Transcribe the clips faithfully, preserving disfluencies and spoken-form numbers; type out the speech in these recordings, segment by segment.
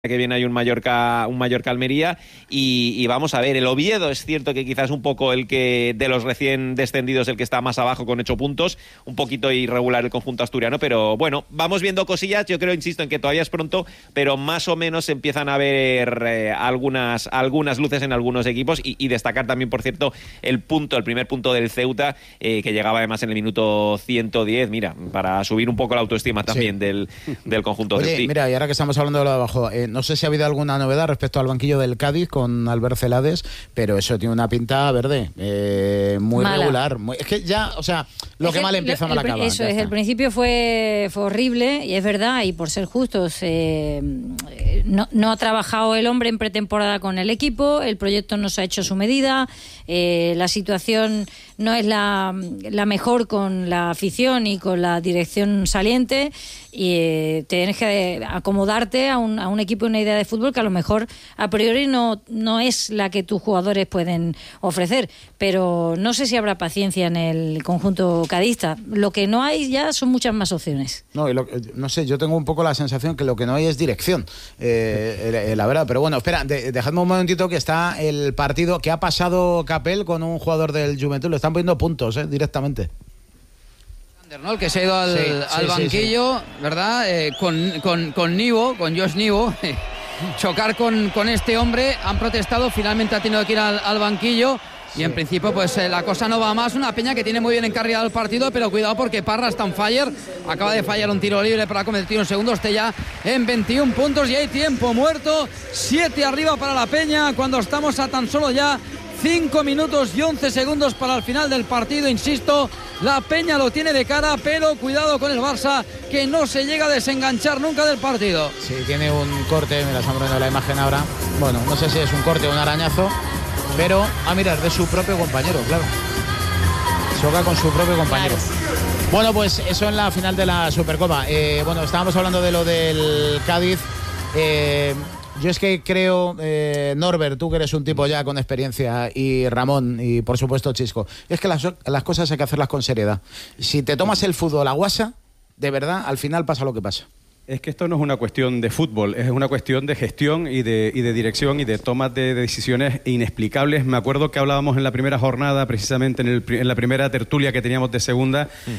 que viene hay un Mallorca, un Mallorca Almería y, y vamos a ver, el Oviedo es cierto que quizás un poco el que de los recién descendidos el que está más abajo con ocho puntos, un poquito irregular el conjunto asturiano, pero bueno, vamos viendo cosillas. Yo creo, insisto, en que todavía es pronto, pero más o menos empiezan a ver eh, algunas, algunas luces en algunos equipos y, y destacar también, por cierto, el punto, el primer punto del Ceuta, eh, que llegaba además en el minuto ciento diez, mira, para subir un poco la autoestima también sí. del, del conjunto. Oye, ceutí. Mira, y ahora que estamos hablando de lo de abajo, eh, no sé si ha habido alguna novedad respecto al banquillo del Cádiz con Albert Celades, pero eso tiene una pinta verde, eh, muy Mala. regular. Muy, es que ya, o sea, lo es que, que mal empieza, mal acaba. Eso es, está. El principio fue, fue horrible, y es verdad, y por ser justos, eh, no, no ha trabajado el hombre en pretemporada con el equipo, el proyecto no se ha hecho a su medida, eh, la situación no es la, la mejor con la afición y con la dirección saliente, y eh, tienes que acomodarte a un, a un equipo y una idea de fútbol que a lo mejor a priori no, no es la que tus jugadores pueden ofrecer, pero no sé si habrá paciencia en el conjunto cadista. Lo que no hay ya son muchas más opciones. No, y lo, no sé, yo tengo un poco la sensación que lo que no hay es dirección, eh, la verdad, pero bueno, espera, de, dejadme un momentito que está el partido que ha pasado Capel con un jugador del Juventud, le están poniendo puntos eh, directamente. ¿No? El que se ha ido al, sí, al sí, banquillo, sí, sí. ¿verdad? Eh, con, con, con Nivo, con Josh Nivo, chocar con, con este hombre, han protestado, finalmente ha tenido que ir al, al banquillo. Y sí. en principio pues eh, la cosa no va más, una Peña que tiene muy bien encarrilado el partido, pero cuidado porque Parra está en fire, acaba de fallar un tiro libre para cometer un segundo, esté ya en veintiún puntos y hay tiempo muerto, siete arriba para la Peña cuando estamos a tan solo ya cinco minutos y once segundos para el final del partido. Insisto, la Peña lo tiene de cara, pero cuidado con el Barça, que no se llega a desenganchar nunca del partido. Sí, tiene un corte, me la estamos viendo la imagen ahora. Bueno, no sé si es un corte o un arañazo, pero a mirar, de su propio compañero, claro. Choca con su propio compañero. Claro. Bueno, pues eso en la final de la Supercopa. Eh, bueno, estábamos hablando de lo del Cádiz. Eh, Yo es que creo, eh, Norbert, tú que eres un tipo ya con experiencia, y Ramón, y por supuesto Chisco, es que las, las cosas hay que hacerlas con seriedad. Si te tomas el fútbol a guasa, de verdad, al final pasa lo que pasa. Es que esto no es una cuestión de fútbol, es una cuestión de gestión y de, y de dirección y de tomas de, de decisiones inexplicables. Me acuerdo que hablábamos en la primera jornada, precisamente en, el, en la primera tertulia que teníamos de segunda, mm.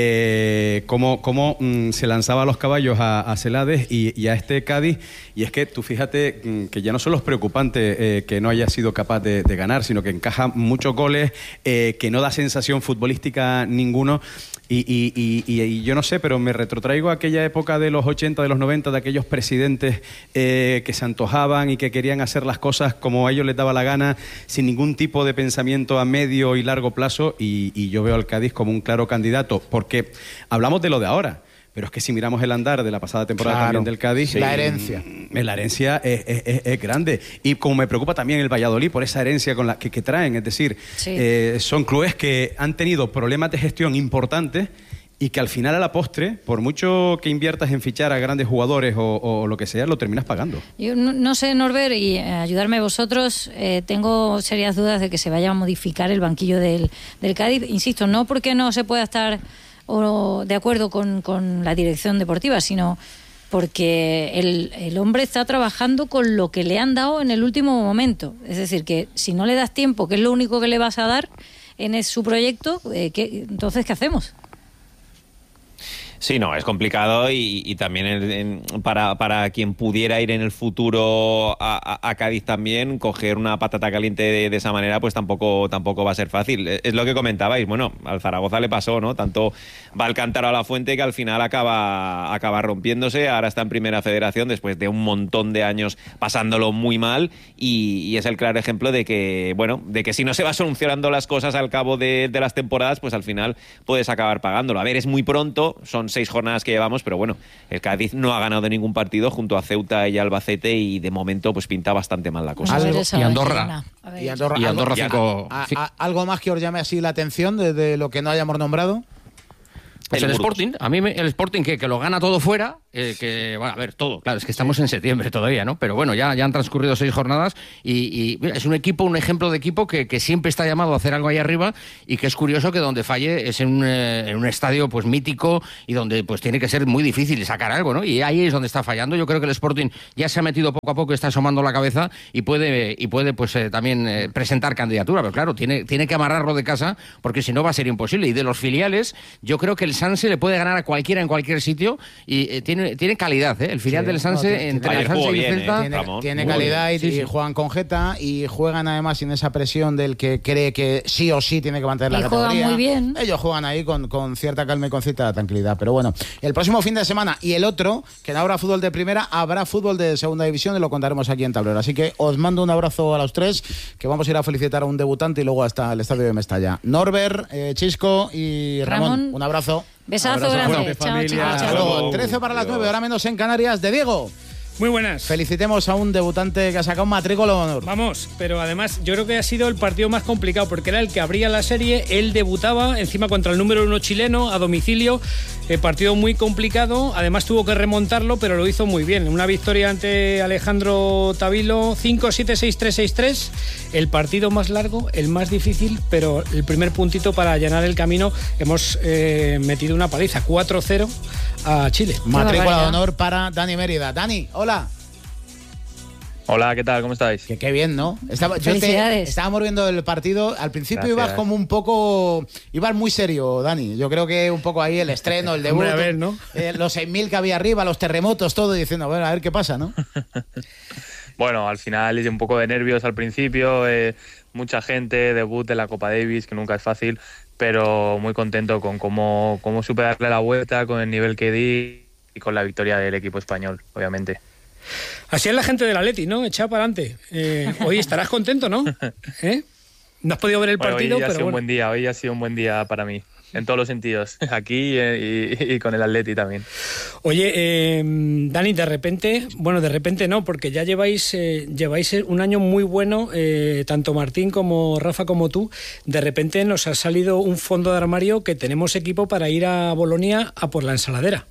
eh, cómo, cómo mm, se lanzaba a los caballos a, a Celades y, y a este Cádiz. Y es que tú fíjate mm, que ya no solo es preocupante eh, que no haya sido capaz de, de ganar, sino que encaja muchos goles, eh, que no da sensación futbolística ninguno. Y, y, y, y, y yo no sé, pero me retrotraigo a aquella época de los ochenta, de los noventa, de aquellos presidentes eh, que se antojaban y que querían hacer las cosas como a ellos les daba la gana, sin ningún tipo de pensamiento a medio y largo plazo, y, y yo veo al Cádiz como un claro candidato, porque hablamos de lo de ahora. Pero es que si miramos el andar de la pasada temporada claro, también del Cádiz... La herencia. Eh, la herencia es, es, es, es grande. Y como me preocupa también el Valladolid por esa herencia con la que, que traen. Es decir, sí. eh, son clubes que han tenido problemas de gestión importantes y que al final, a la postre, por mucho que inviertas en fichar a grandes jugadores o, o lo que sea, lo terminas pagando. Yo no, no sé, Norbert, y eh, ayudarme vosotros, eh, tengo serias dudas de que se vaya a modificar el banquillo del, del Cádiz. Insisto, no porque no se pueda estar... o de acuerdo con, con la dirección deportiva, sino porque el, el hombre está trabajando con lo que le han dado en el último momento. Es decir, que si no le das tiempo, que es lo único que le vas a dar en su proyecto, eh, ¿qué, entonces ¿qué hacemos? Sí, no, es complicado y, y también en, en, para, para quien pudiera ir en el futuro a, a, a Cádiz también, coger una patata caliente de, de esa manera, pues tampoco tampoco va a ser fácil. Es lo que comentabais, bueno, al Zaragoza le pasó, ¿no? Tanto va al cántaro a la fuente que al final acaba, acaba rompiéndose, ahora está en Primera Federación después de un montón de años pasándolo muy mal y, y es el claro ejemplo de que, bueno, de que si no se va solucionando las cosas al cabo de, de las temporadas, pues al final puedes acabar pagándolo. A ver, es muy pronto, son seis jornadas que llevamos, pero bueno, el Cádiz no ha ganado ningún partido junto a Ceuta y Albacete y de momento pues pinta bastante mal la cosa. Algo, y Andorra. Y Andorra, y Andorra algo, cinco, a, a, ¿Algo más que os llame así la atención de, de lo que no hayamos nombrado? Pues el, el Sporting, a mí me, el Sporting que, que lo gana todo fuera Eh, que, bueno, a ver, todo, claro, es que estamos en septiembre todavía, ¿no? Pero bueno, ya, ya han transcurrido seis jornadas y, y mira, es un equipo, un ejemplo de equipo que, que siempre está llamado a hacer algo ahí arriba y que es curioso que donde falle es en un, eh, en un estadio pues mítico y donde pues tiene que ser muy difícil sacar algo, ¿no? Y ahí es donde está fallando. Yo creo que el Sporting ya se ha metido poco a poco, está asomando la cabeza y puede, y puede pues eh, también eh, presentar candidatura, pero claro, tiene, tiene que amarrarlo de casa porque si no va a ser imposible. Y de los filiales, yo creo que el Sanse le puede ganar a cualquiera en cualquier sitio y eh, tiene, tiene calidad, ¿eh? El filial sí, del Sanse, no, tiene, entre el Sanse y el Celta, eh, tiene, tiene calidad y, sí, sí. y juegan con jeta y juegan además sin esa presión del que cree que sí o sí tiene que mantener la y categoría. Juegan muy bien. Ellos juegan ahí con, con cierta calma y con cierta tranquilidad. Pero bueno, el próximo fin de semana y el otro, que no habrá fútbol de primera, habrá fútbol de segunda división y lo contaremos aquí en Tablero. Así que os mando un abrazo a los tres, que vamos a ir a felicitar a un debutante y luego hasta el estadio de Mestalla. Norbert, eh, Chisco y Ramón, Ramón, un abrazo. Besazo un abrazo grande. Chao, chao, hasta luego. trece para las nueve, ahora menos en Canarias, de Diego. Muy buenas. Felicitemos a un debutante que ha sacado un matrícula de honor. Vamos, pero además yo creo que ha sido el partido más complicado porque era el que abría la serie, él debutaba encima contra el número uno chileno a domicilio, eh, partido muy complicado, además tuvo que remontarlo, pero lo hizo muy bien. Una victoria ante Alejandro Tavilo, cinco siete seis tres seis tres, el partido más largo, el más difícil, pero el primer puntito para allanar el camino. Hemos eh, metido una paliza, cuatro cero a Chile. Matrícula de honor para Dani Mérida. Dani, hola. Hola, ¿qué tal? ¿Cómo estáis? Que qué bien, ¿no? Estaba, yo Felicidades. Te, estábamos viendo el partido. Al principio Gracias. ibas como un poco... Ibas muy serio, Dani. Yo creo que un poco ahí el estreno, el debut. Hombre, a ver, ¿no? Eh, los seis mil que había arriba, los terremotos, todo, diciendo, bueno, a ver qué pasa, ¿no? Bueno, al final es un poco de nervios al principio. Eh, mucha gente, debut de la Copa Davis, que nunca es fácil, pero muy contento con cómo, cómo supe darle la vuelta, con el nivel que di y con la victoria del equipo español, obviamente. Así es la gente del Atleti, ¿no? Echado para adelante. Eh, hoy estarás contento, ¿no? ¿Eh? No has podido ver el bueno, partido, hoy ha pero sido bueno. un buen día. Hoy ha sido un buen día para mí, en todos los sentidos, aquí y, y con el Atleti también. Oye, eh, Dani, de repente, bueno, de repente no, porque ya lleváis eh, lleváis un año muy bueno, eh, tanto Martín como Rafa como tú. De repente nos ha salido un fondo de armario que tenemos equipo para ir a Bolonia a por la ensaladera.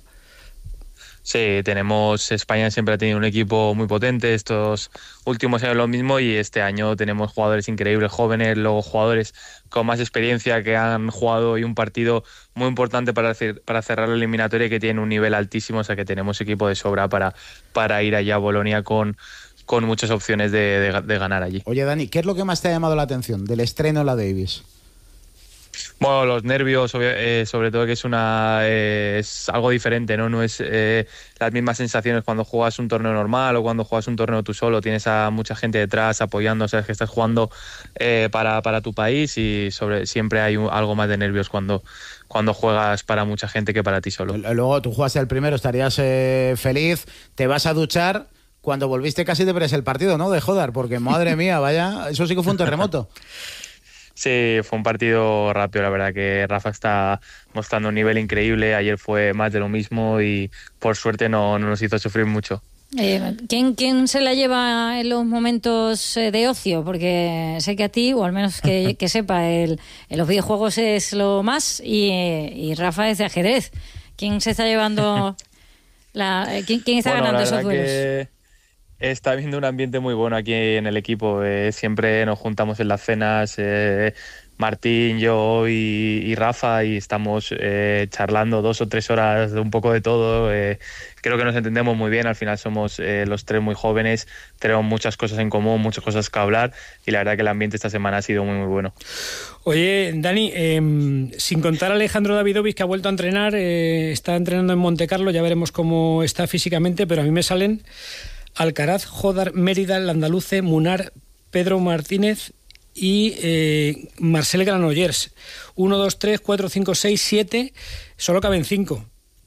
Sí, tenemos, España siempre ha tenido un equipo muy potente, estos últimos años lo mismo, y este año tenemos jugadores increíbles, jóvenes, luego jugadores con más experiencia que han jugado hoy un partido muy importante para, hacer, para cerrar la eliminatoria y que tienen un nivel altísimo, o sea que tenemos equipo de sobra para, para ir allá a Bolonia con, con muchas opciones de, de, de ganar allí. Oye, Dani, ¿qué es lo que más te ha llamado la atención del estreno en la Davis? Bueno, los nervios, eh, sobre todo que es una eh, es algo diferente, ¿no? No es eh, las mismas sensaciones cuando juegas un torneo normal o cuando juegas un torneo tú solo. Tienes a mucha gente detrás apoyando, sabes que estás jugando eh, para, para tu país y sobre siempre hay un, algo más de nervios cuando, cuando juegas para mucha gente que para ti solo. Luego tú jugaste el primero, estarías eh, feliz, te vas a duchar. Cuando volviste casi te perdés el partido, ¿no? De joder, porque madre mía, vaya, eso sí que fue un terremoto. Sí, fue un partido rápido, la verdad que Rafa está mostrando un nivel increíble, ayer fue más de lo mismo y por suerte no, no nos hizo sufrir mucho. Eh, ¿quién, ¿Quién se la lleva en los momentos de ocio? Porque sé que a ti, o al menos que, que sepa, el, en los videojuegos es lo más y, y Rafa es de ajedrez. ¿Quién se está llevando la, ¿quién, quién está bueno, ganando la esos duelos? Que... Está habiendo un ambiente muy bueno aquí en el equipo. Eh, siempre nos juntamos en las cenas, eh, Martín, yo y, y Rafa, y estamos eh, charlando dos o tres horas de un poco de todo. Eh, creo que nos entendemos muy bien. Al final somos eh, los tres muy jóvenes, tenemos muchas cosas en común, muchas cosas que hablar, y la verdad que el ambiente esta semana ha sido muy, muy bueno. Oye, Dani, eh, sin contar a Alejandro Davidovich, que ha vuelto a entrenar, eh, está entrenando en Montecarlo, ya veremos cómo está físicamente, pero a mí me salen Alcaraz, Jodar, Mérida, Landaluce, Munar, Pedro Martínez y eh, Marcel Granollers. uno, dos, tres, cuatro, cinco, seis, siete. Solo caben cinco.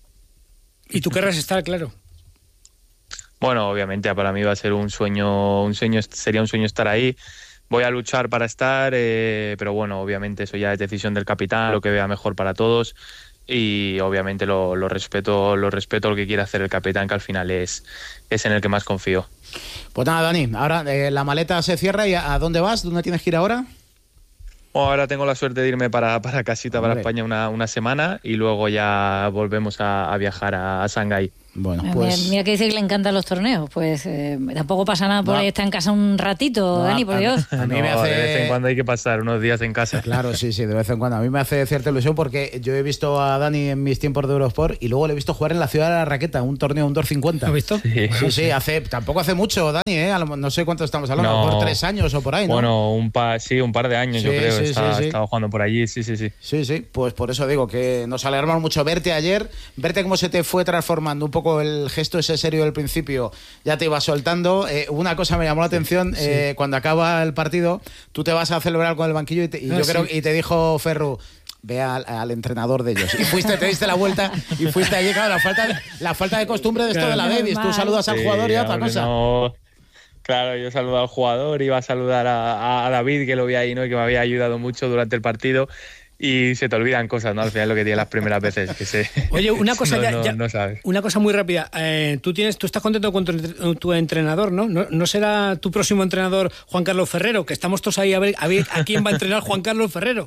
Y tú querrás estar, claro. Bueno, obviamente para mí va a ser un sueño, un sueño sería un sueño estar ahí. Voy a luchar para estar, eh, pero bueno, obviamente eso ya es decisión del capitán, lo que vea mejor para todos. Y obviamente lo, lo respeto lo respeto lo que quiere hacer el capitán, que al final es, es en el que más confío. Pues nada, Dani, ahora eh, la maleta se cierra y ¿a dónde vas? ¿Dónde tienes que ir ahora? Bueno, ahora tengo la suerte de irme para, para casita, Hombre. para España una, una semana, y luego ya volvemos a, a viajar a, a Shanghái. Bueno, pues... Mira, mira que dice que le encantan los torneos. Pues eh, tampoco pasa nada por no. ahí estar en casa un ratito, no, Dani, por Dios. A, a mí no, me hace... de vez en cuando hay que pasar unos días en casa. Claro, sí, sí, de vez en cuando. A mí me hace cierta ilusión porque yo he visto a Dani en mis tiempos de Eurosport y luego le he visto jugar en la Ciudad de la Raqueta, un torneo, un dos cincuenta. ¿Lo has visto? Sí, Sí, sí, hace, tampoco hace mucho, Dani, ¿eh? No sé cuánto estamos hablando, No. por tres años o por ahí, ¿no? Bueno, un par, sí, un par de años Sí, yo creo. sí, Está, sí, sí. estaba jugando por allí, sí, sí, sí. Sí, sí, pues por eso digo que nos alegramos mucho verte ayer, verte cómo se te fue transformando un poco el gesto ese serio del principio, ya te iba soltando. Eh, una cosa me llamó la atención, sí. eh, cuando acaba el partido, tú te vas a celebrar con el banquillo y, te, y ah, yo sí. creo y te dijo Ferru, ve al, al entrenador de ellos. Y fuiste, te diste la vuelta y fuiste allí, claro, la falta de, la falta de costumbre de esto de la Davis. Tú saludas al Sí, jugador y otra hombre, cosa. No. Claro, yo saludo al jugador, iba a saludar a, a David, que lo vi ahí, ¿no? Y que me había ayudado mucho durante el partido. Y se te olvidan cosas, ¿no? Al final lo que tienes las primeras veces, que se... Oye, una cosa, no, ya, no, ya, no sabes. Una cosa muy rápida. Eh, tú tienes, tú estás contento con tu, tu entrenador, ¿no? ¿no? ¿No será tu próximo entrenador Juan Carlos Ferrero? Que estamos todos ahí a ver a, ver a quién va a entrenar Juan Carlos Ferrero.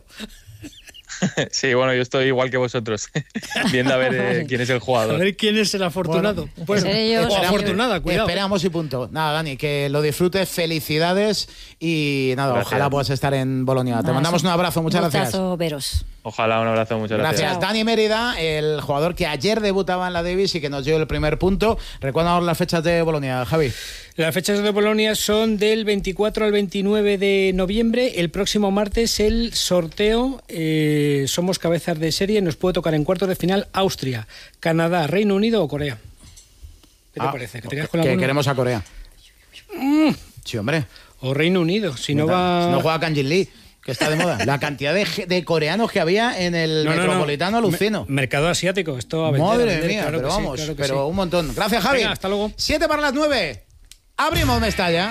Sí, bueno, yo estoy igual que vosotros, viendo a ver eh, quién es el jugador. A ver quién es el afortunado. Bueno, Bueno, ellos, o afortunada, cuidado. Esperamos y punto. Nada, Dani, que lo disfrutes, felicidades y nada, Gracias. ojalá puedas estar en Bolonia. Te Nada, mandamos un abrazo, muchas gustazo gracias. veros. Ojalá, un abrazo, muchas gracias. Gracias. Dani Mérida, el jugador que ayer debutaba en la Davis y que nos dio el primer punto. Recuérdanos las fechas de Bolonia, Javi. Las fechas de Bolonia son del veinticuatro al veintinueve de noviembre. El próximo martes el sorteo. Eh, somos cabezas de serie. Nos puede tocar en cuartos de final Austria, Canadá, Reino Unido o Corea. ¿Qué te Ah, parece? ¿Que, te quedas con que alguno? queremos a Corea. Mm. Sí, hombre. O Reino Unido. Si no va... Si no juega Kanjin Lee, que está de moda. La cantidad de, de coreanos que había en el No, no, no. Metropolitano, alucino. Me- mercado asiático. Esto a vender, a Madre vender, mía, claro pero que sí, vamos, claro que pero sí. un montón. Gracias, Javi. Venga, hasta luego. Siete para las nueve. Abrimos Mestalla.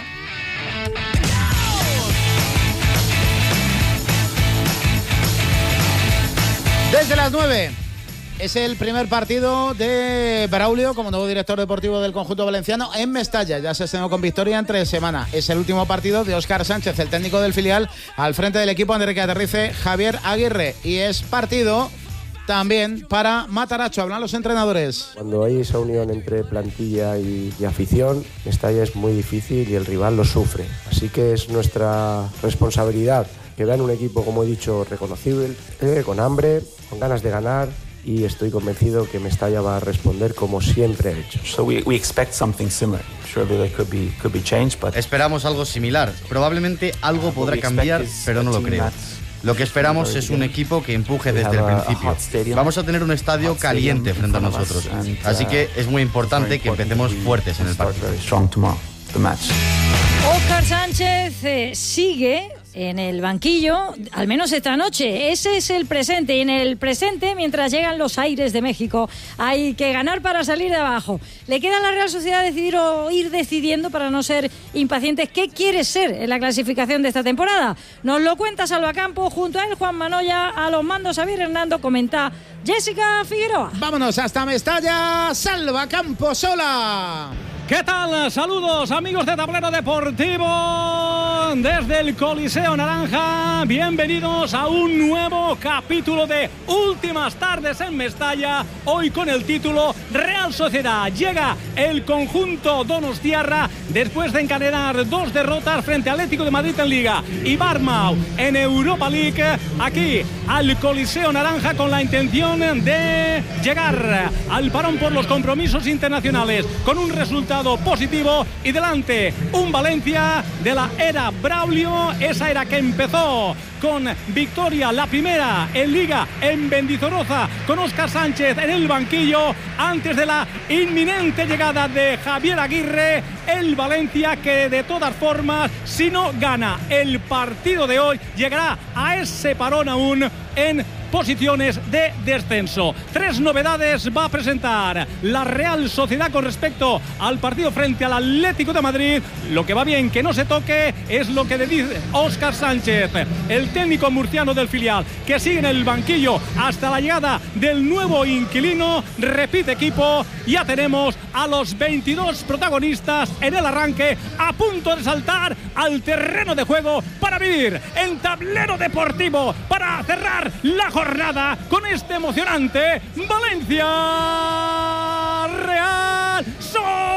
Desde las nueve. Es el primer partido de Braulio como nuevo director deportivo del conjunto valenciano en Mestalla. Ya se estrenó con victoria entre semana. Es el último partido de Óscar Sánchez, el técnico del filial, al frente del equipo Enrique Aterrice, Javier Aguirre. Y es partido también para Mataracho. Hablan los entrenadores. Cuando hay esa unión entre plantilla y, y afición, Mestalla es muy difícil y el rival lo sufre. Así que es nuestra responsabilidad que vean un equipo, como he dicho, reconocible, eh, con hambre, con ganas de ganar. Y estoy convencido que Mestalla va a responder como siempre ha hecho. So we, we expect something similar. Surely there could be could be change, but Esperamos algo similar. Probablemente algo podrá cambiar, pero no lo creo. Lo que esperamos es un equipo que empuje desde el principio. Vamos a tener un estadio caliente frente a nosotros. Así que es muy importante que empecemos fuertes en el partido. Óscar Sánchez eh, sigue en el banquillo, al menos esta noche. Ese es el presente. Y en el presente, mientras llegan los aires de México, hay que ganar para salir de abajo. Le queda a la Real Sociedad decidir o ir decidiendo, para no ser impacientes, qué quiere ser en la clasificación de esta temporada. Nos lo cuenta Salva Campo, junto a él Juan Manoya, a los mandos Xavier Hernando, comenta Jessica Figueroa. Vámonos hasta Mestalla. Salva Campo sola. ¿Qué tal? Saludos, amigos de Tablero Deportivo desde el Coliseo Naranja. Bienvenidos a un nuevo capítulo de Últimas Tardes en Mestalla. Hoy con el título Real Sociedad. Llega el conjunto donostiarra después de encadenar dos derrotas frente al Atlético de Madrid en Liga y Bournemouth en Europa League. Aquí al Coliseo Naranja con la intención de llegar al parón por los compromisos internacionales con un resultado positivo y delante un Valencia de la era Braulio, esa era que empezó con victoria, la primera en Liga en Mendizorroza, con Óscar Sánchez en el banquillo antes de la inminente llegada de Javier Aguirre. El Valencia que de todas formas, si no gana el partido de hoy, llegará a ese parón aún en posiciones de descenso. Tres novedades va a presentar la Real Sociedad con respecto al partido frente al Atlético de Madrid. Lo que va bien que no se toque es lo que le dice Óscar Sánchez, el técnico murciano del filial, que sigue en el banquillo hasta la llegada del nuevo inquilino. Repite equipo, ya tenemos a los veintidós protagonistas en el arranque, a punto de saltar al terreno de juego para vivir en Tablero Deportivo, para cerrar la jornada con este emocionante Valencia Real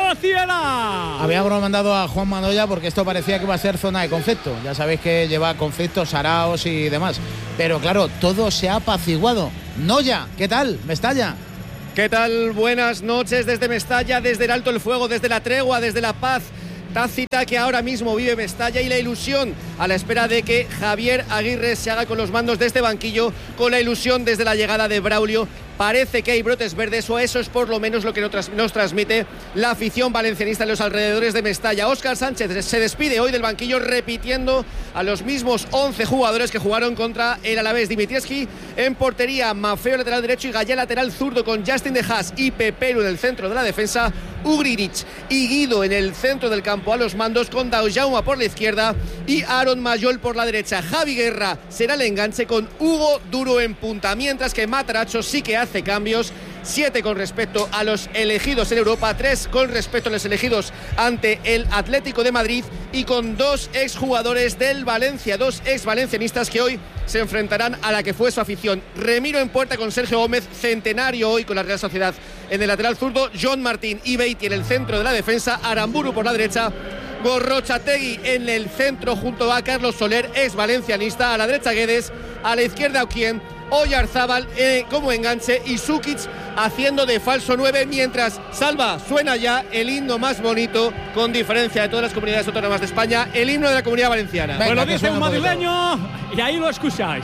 Sociedad. Habíamos mandado a Juan Manoya porque esto parecía que iba a ser zona de conflicto. Ya sabéis que lleva conflictos, saraos y demás. Pero claro, todo se ha apaciguado. Noya, ¿qué tal? Mestalla. ¿Qué tal? Buenas noches desde Mestalla, desde el alto el fuego, desde la tregua, desde la paz tácita que ahora mismo vive Mestalla y la ilusión a la espera de que Javier Aguirre se haga con los mandos de este banquillo, con la ilusión desde la llegada de Braulio. Parece que hay brotes verdes, o eso es por lo menos lo que nos transmite la afición valencianista en los alrededores de Mestalla. Óscar Sánchez se despide hoy del banquillo repitiendo a los mismos once jugadores que jugaron contra el Alavés. Dimitrievski en portería, Maffeo lateral derecho y Gallá lateral zurdo, con Justin de Haas y Pepero en el centro de la defensa, Ugrinic y Guido en el centro del campo a los mandos, con Daujauma por la izquierda y Aaron Mayol por la derecha. Javi Guerra será el enganche con Hugo Duro en punta, mientras que Mataracho sí que hace cambios, siete con respecto a los elegidos en Europa, tres con respecto a los elegidos ante el Atlético de Madrid, y con dos exjugadores del Valencia, dos ex valencianistas que hoy se enfrentarán a la que fue su afición. Remiro en puerta con Sergio Gómez, centenario hoy con la Real Sociedad en el lateral zurdo, John Martín y Beatty en el centro de la defensa, Aramburu por la derecha, Gorrochategui en el centro junto a Carlos Soler, ex valencianista, a la derecha Guedes, a la izquierda Oquien, Oyarzábal eh, como enganche y Sukic haciendo de falso nueve, mientras Salva suena ya el himno más bonito, con diferencia de todas las comunidades autónomas de España, el himno de la Comunidad Valenciana. Venga, pues lo dice un madrileño y ahí lo escucháis.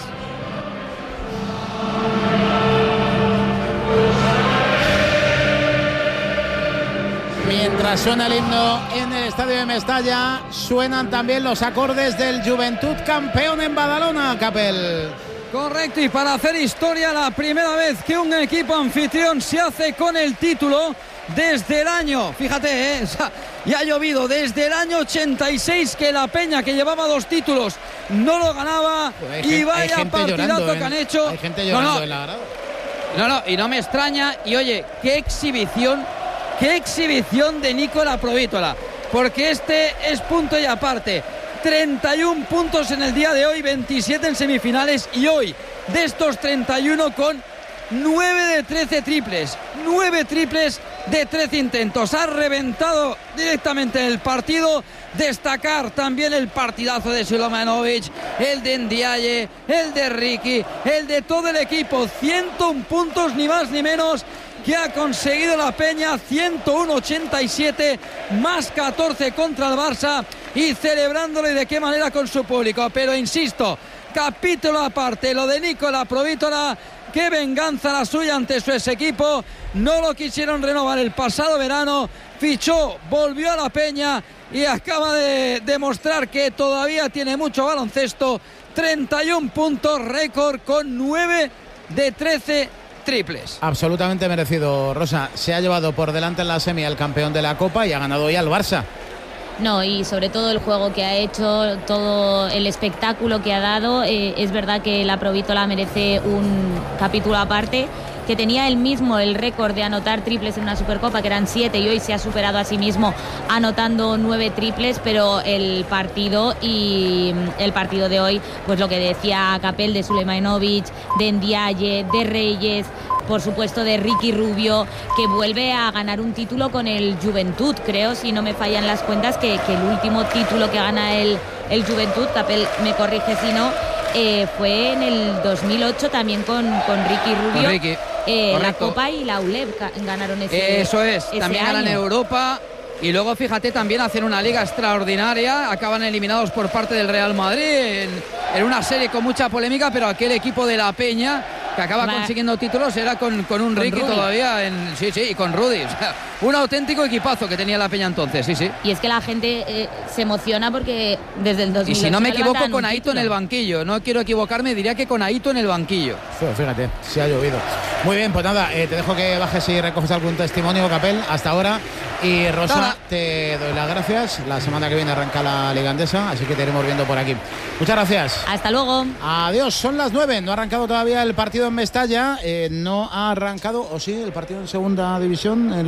Mientras suena el himno en el estadio de Mestalla, suenan también los acordes del Juventud campeón en Badalona, Capel. Correcto, y para hacer historia, la primera vez que un equipo anfitrión se hace con el título desde el año, fíjate, ¿eh? O sea, ya ha llovido, desde el año ochenta y seis que la Peña, que llevaba dos títulos, no lo ganaba. Pues y vaya partidazo en, que han hecho. Hay gente llorando no, no, en la grada. No, no, y no me extraña, y oye, qué exhibición, qué exhibición de Nicola Provítola, porque este es punto y aparte. treinta y uno puntos en el día de hoy, veintisiete en semifinales, y hoy de estos treinta y uno con nueve de trece triples, nueve triples de trece intentos. Ha reventado directamente el partido. Destacar también el partidazo de Sulejmanovic, el de Ndiaye, el de Ricky, el de todo el equipo. ciento uno puntos, ni más ni menos, que ha conseguido la Peña, ciento uno ochenta y siete, más catorce contra el Barça, y celebrándolo, y de qué manera, con su público. Pero insisto, capítulo aparte, lo de Nicola Provítola, qué venganza la suya ante su ex equipo. No lo quisieron renovar el pasado verano, fichó, volvió a la Peña y acaba de demostrar que todavía tiene mucho baloncesto. treinta y uno puntos, récord, con nueve de trece triples. Absolutamente merecido, Rosa. Se ha llevado por delante en la semi al campeón de la Copa y ha ganado hoy al Barça. No, y sobre todo el juego que ha hecho, todo el espectáculo que ha dado. Eh, es verdad que la Provítola merece un capítulo aparte, que tenía él mismo el récord de anotar triples en una Supercopa, que eran siete, y hoy se ha superado a sí mismo anotando nueve triples. Pero el partido y el partido de hoy, pues lo que decía Capel, de Sulejmanovic, de Ndiaye, de Reyes, por supuesto de Ricky Rubio, que vuelve a ganar un título con el Juventud, creo, si no me fallan las cuentas, que, que el último título que gana el, el Juventud, Capel me corrige si no, eh, fue en el dos mil ocho también con, con Ricky Rubio. Con Ricky. Eh, la Copa y la U L E B ganaron ese Eso es, ese también año. ganan Europa. Y luego, fíjate, también hacen una liga extraordinaria. Acaban eliminados por parte del Real Madrid en, en una serie con mucha polémica, pero aquel equipo de la Peña que acaba Va. consiguiendo títulos era con, con un Con Ricky Rudy. todavía. En, sí, sí, y con Rudy. O sea, un auténtico equipazo que tenía la Peña entonces, sí, sí. Y es que la gente eh, se emociona porque desde el dos mil ocho Y si no me equivoco, levantan con un Aito en título. el banquillo. No quiero equivocarme, diría que con Aito en el banquillo. Fíjate, se ha llovido. Muy bien, pues nada, eh, te dejo que bajes y recoges algún testimonio, Capel, hasta ahora. Y Rosa, Nada. te doy las gracias. La semana que viene arranca la Liga Endesa, así que te iremos viendo por aquí. Muchas gracias. Hasta luego. Adiós, son las nueve. No ha arrancado todavía el partido en Mestalla. Eh, no ha arrancado, o sí, el partido en segunda división, en Leganés.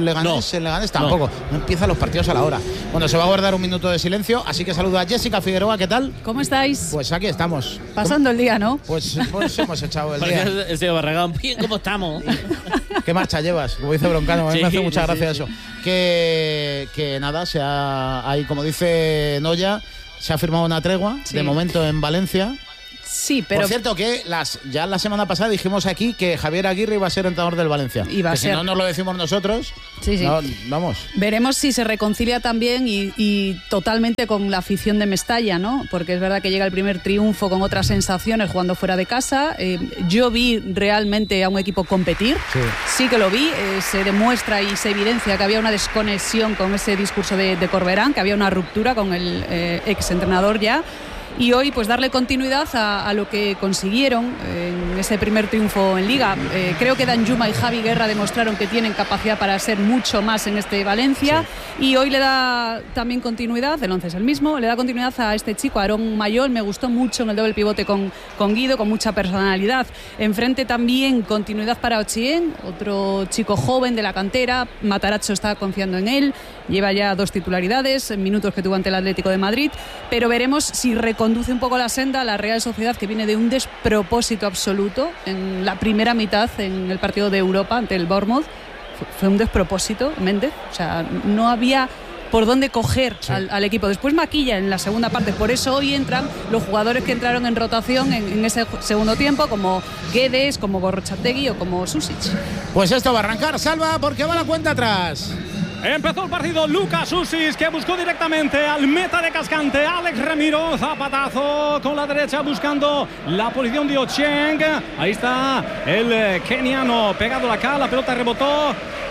más el Leganés? Tampoco. No. no empiezan los partidos a la hora. Bueno, se va a guardar un minuto de silencio, así que saludo a Jessica Figueroa. ¿Qué tal? ¿Cómo estáis? Pues aquí estamos. Pasando el día, ¿no? Pues, pues hemos echado el día. El señor Barragán, ¿cómo estamos? ¿Qué marcha llevas? Como dice Broncano, a mí sí, me hace mucha sí, gracia sí, eso. Que, que nada, se ha, ahí, como dice Noya, se ha firmado una tregua, sí. de momento en Valencia. Sí, pero... Por cierto, que las, ya la semana pasada dijimos aquí que Javier Aguirre iba a ser entrenador del Valencia. Iba a que ser. Si no nos lo decimos nosotros, sí, sí. No, vamos. Veremos si se reconcilia también y, y totalmente con la afición de Mestalla, ¿no? Porque es verdad que llega el primer triunfo con otras sensaciones jugando fuera de casa. Eh, yo vi realmente a un equipo competir. Sí, sí que lo vi. Eh, se demuestra y se evidencia que había una desconexión con ese discurso de, de Corberán, que había una ruptura con el eh, ex entrenador ya. Y hoy pues darle continuidad a, a lo que consiguieron en ese primer triunfo en Liga. Eh, creo que Danjuma y Javi Guerra demostraron que tienen capacidad para ser mucho más en este Valencia, sí. Y hoy le da también continuidad, el once es el mismo, le da continuidad a este chico, Aarón Mayol. Me gustó mucho en el doble pivote con, con Guido, con mucha personalidad. Enfrente también continuidad para Ochien, otro chico joven de la cantera. Matarazzo está confiando en él, lleva ya dos titularidades en minutos que tuvo ante el Atlético de Madrid, pero veremos si reconduce conduce un poco la senda a la Real Sociedad, que viene de un despropósito absoluto en la primera mitad en el partido de Europa ante el Bournemouth. Fue un despropósito, Méndez, o sea, no había por dónde coger sí. al, al equipo. Después maquilla en la segunda parte, por eso hoy entran los jugadores que entraron en rotación en, en ese segundo tiempo, como Guedes, como Gorrotxategi o como Susic. Pues esto va a arrancar, Salva, porque va la cuenta atrás. Empezó el partido Lucas Susic, que buscó directamente al meta de Cascante, Alex Ramiro. Zapatazo con la derecha buscando la posición de Ocheng. Ahí está el keniano pegado acá, la pelota rebotó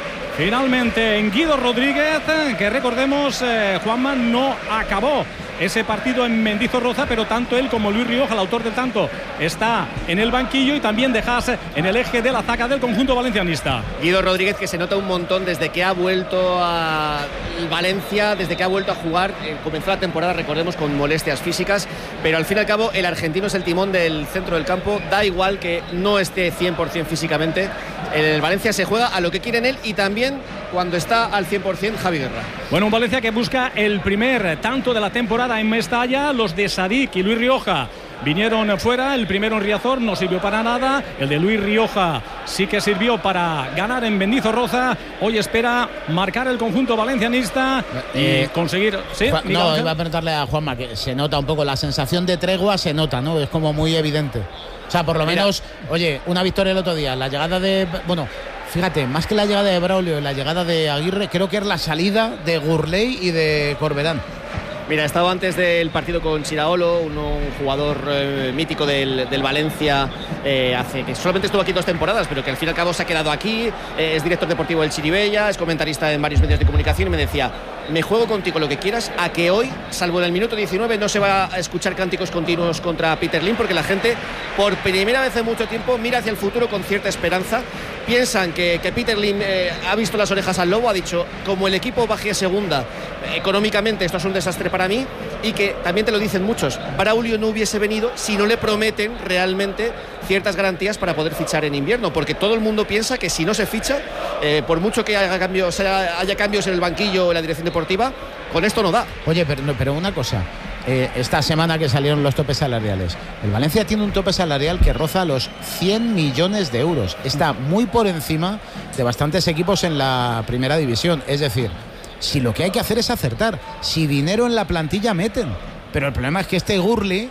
finalmente en Guido Rodríguez, que recordemos, eh, Juanma, no acabó ese partido en Mendizorroza, pero tanto él como Luis Rioja, el autor del tanto, está en el banquillo y también dejas en el eje de la zaga del conjunto valencianista. Guido Rodríguez, que se nota un montón desde que ha vuelto a Valencia, desde que ha vuelto a jugar. Eh, comenzó la temporada, recordemos, con molestias físicas, pero al fin y al cabo el argentino es el timón del centro del campo. Da igual que no esté cien por ciento físicamente, el Valencia se juega a lo que quiere en él, y también cuando está al cien por ciento Javi Guerra. Bueno, un Valencia que busca el primer tanto de la temporada en Mestalla. Los de Sadik y Luis Rioja vinieron fuera. El primero en Riazor no sirvió para nada. El de Luis Rioja sí que sirvió para ganar en Mendizorroza. Hoy espera marcar el conjunto valencianista y eh, conseguir... ¿Sí? Juan, no, iba a preguntarle a Juanma, que se nota un poco la sensación de tregua, se nota, ¿no? Es como muy evidente. O sea, por lo Mira. menos, oye, una victoria el otro día, la llegada de... Bueno, fíjate, más que la llegada de Braulio, la llegada de Aguirre, creo que es la salida de Gurley y de Corberán. Mira, ha estado antes del partido con Chiraolo, un, un jugador eh, mítico del, del Valencia, eh, hace que solamente estuvo aquí dos temporadas, pero que al fin y al cabo se ha quedado aquí. Eh, es director deportivo del Chirivella, es comentarista en varios medios de comunicación, y me decía: me juego contigo lo que quieras, a que hoy, salvo en el minuto diecinueve, no se va a escuchar cánticos continuos contra Peter Lim, porque la gente, por primera vez en mucho tiempo, mira hacia el futuro con cierta esperanza. Piensan que, que Peter Lim eh, ha visto las orejas al lobo, ha dicho: como el equipo baje a segunda, eh, económicamente esto es un desastre para mí, y que también te lo dicen muchos, Braulio no hubiese venido si no le prometen realmente ciertas garantías para poder fichar en invierno, porque todo el mundo piensa que si no se ficha, eh, por mucho que haya cambios, haya, haya cambios en el banquillo o en la dirección deportiva, con esto no da. Oye, pero, pero una cosa, eh, esta semana que salieron los topes salariales, el Valencia tiene un tope salarial que roza los cien millones de euros, está muy por encima de bastantes equipos en la primera división. Es decir, si lo que hay que hacer es acertar, si dinero en la plantilla meten, pero el problema es que este Gurley,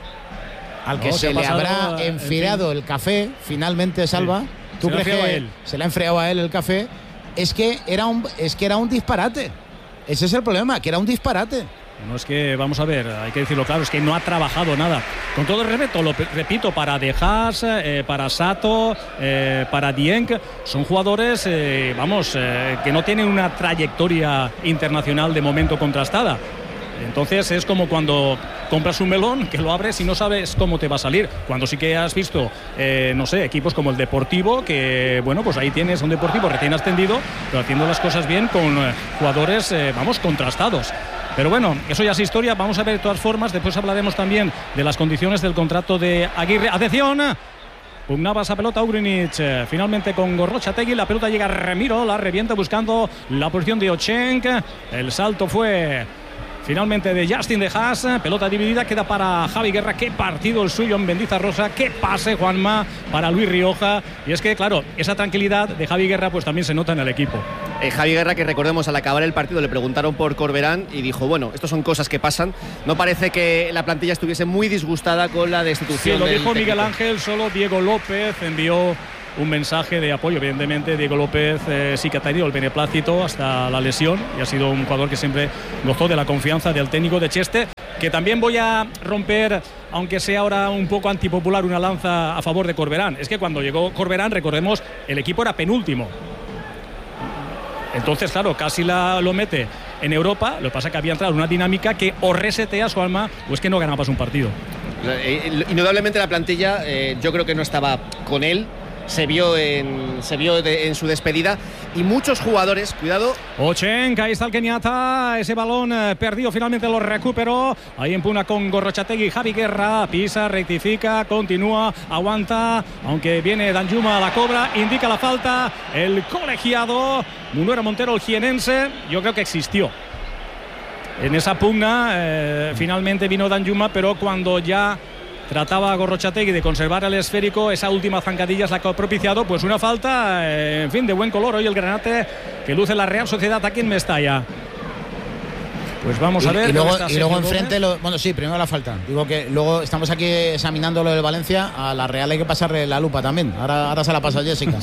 al que no, se, se le habrá enfriado el café, finalmente, Salva, sí. ¿tú crees que él. se le ha enfriado a él el café? Es que era un, es que era un disparate. Ese es el problema, que era un disparate. No, es que, vamos a ver, hay que decirlo claro, es que no ha trabajado nada. Con todo el respeto, lo repito, para De Haas, eh, para Sato, eh, para Dieng, son jugadores, eh, vamos, eh, que no tienen una trayectoria internacional de momento contrastada. Entonces es como cuando compras un melón, que lo abres y no sabes cómo te va a salir. Cuando sí que has visto, eh, no sé, equipos como el Deportivo, que, bueno, pues ahí tienes un Deportivo recién ascendido, pero haciendo las cosas bien con eh, jugadores, eh, vamos, contrastados. Pero bueno, eso ya es historia. Vamos a ver de todas formas. Después hablaremos también de las condiciones del contrato de Aguirre. ¡Atención! pugnaba esa pelota Ugrinic, eh, finalmente con Gorrotxategi, la pelota llega a Remiro, la revienta buscando la posición de Ochenk, el salto fue finalmente de Justin de Haas, pelota dividida, queda para Javi Guerra. Qué partido el suyo en Mendizarrosa, qué pase, Juanma, para Luis Rioja. Y es que, claro, esa tranquilidad de Javi Guerra pues también se nota en el equipo. Eh, Javi Guerra, que recordemos, al acabar el partido le preguntaron por Corberán y dijo, bueno, esto son cosas que pasan. No parece que la plantilla estuviese muy disgustada con la destitución. Sí, lo del dijo Miguel técnico. Ángel, solo Diego López envió un mensaje de apoyo. Evidentemente Diego López eh, sí que ha tenido el beneplácito hasta la lesión y ha sido un jugador que siempre gozó de la confianza del técnico de Cheste, que también voy a romper, aunque sea ahora un poco antipopular, una lanza a favor de Corberán. Es que cuando llegó Corberán, recordemos, el equipo era penúltimo. Entonces, claro, casi la, lo mete en Europa. Lo que pasa es que había entrado en una dinámica que o resetea su alma o es que no ganabas un partido. Eh, Indudablemente la plantilla, eh, yo creo que no estaba con él. Se vio en, se vio de, en su despedida y muchos jugadores, cuidado. Ochenk, ahí está el keniata, ese balón eh, perdido, finalmente lo recuperó. Ahí empuna con Gorrotxategi, Javi Guerra, pisa, rectifica, continúa, aguanta, aunque viene Danjuma a la cobra, indica la falta, el colegiado Munuera Montero, el jienense, yo creo que existió. En esa pugna eh, finalmente vino Danjuma, pero cuando ya trataba Gorrotxategi de conservar el esférico, esa última zancadilla es la que ha propiciado pues una falta, eh, en fin, de buen color hoy el granate que luce la Real Sociedad aquí en Mestalla. Pues vamos y, a ver. Y luego, y luego enfrente, lo, bueno, sí, primero la falta. Digo que luego estamos aquí examinando lo del Valencia. A la Real hay que pasarle la lupa también. Ahora, ahora se la pasa Jessica.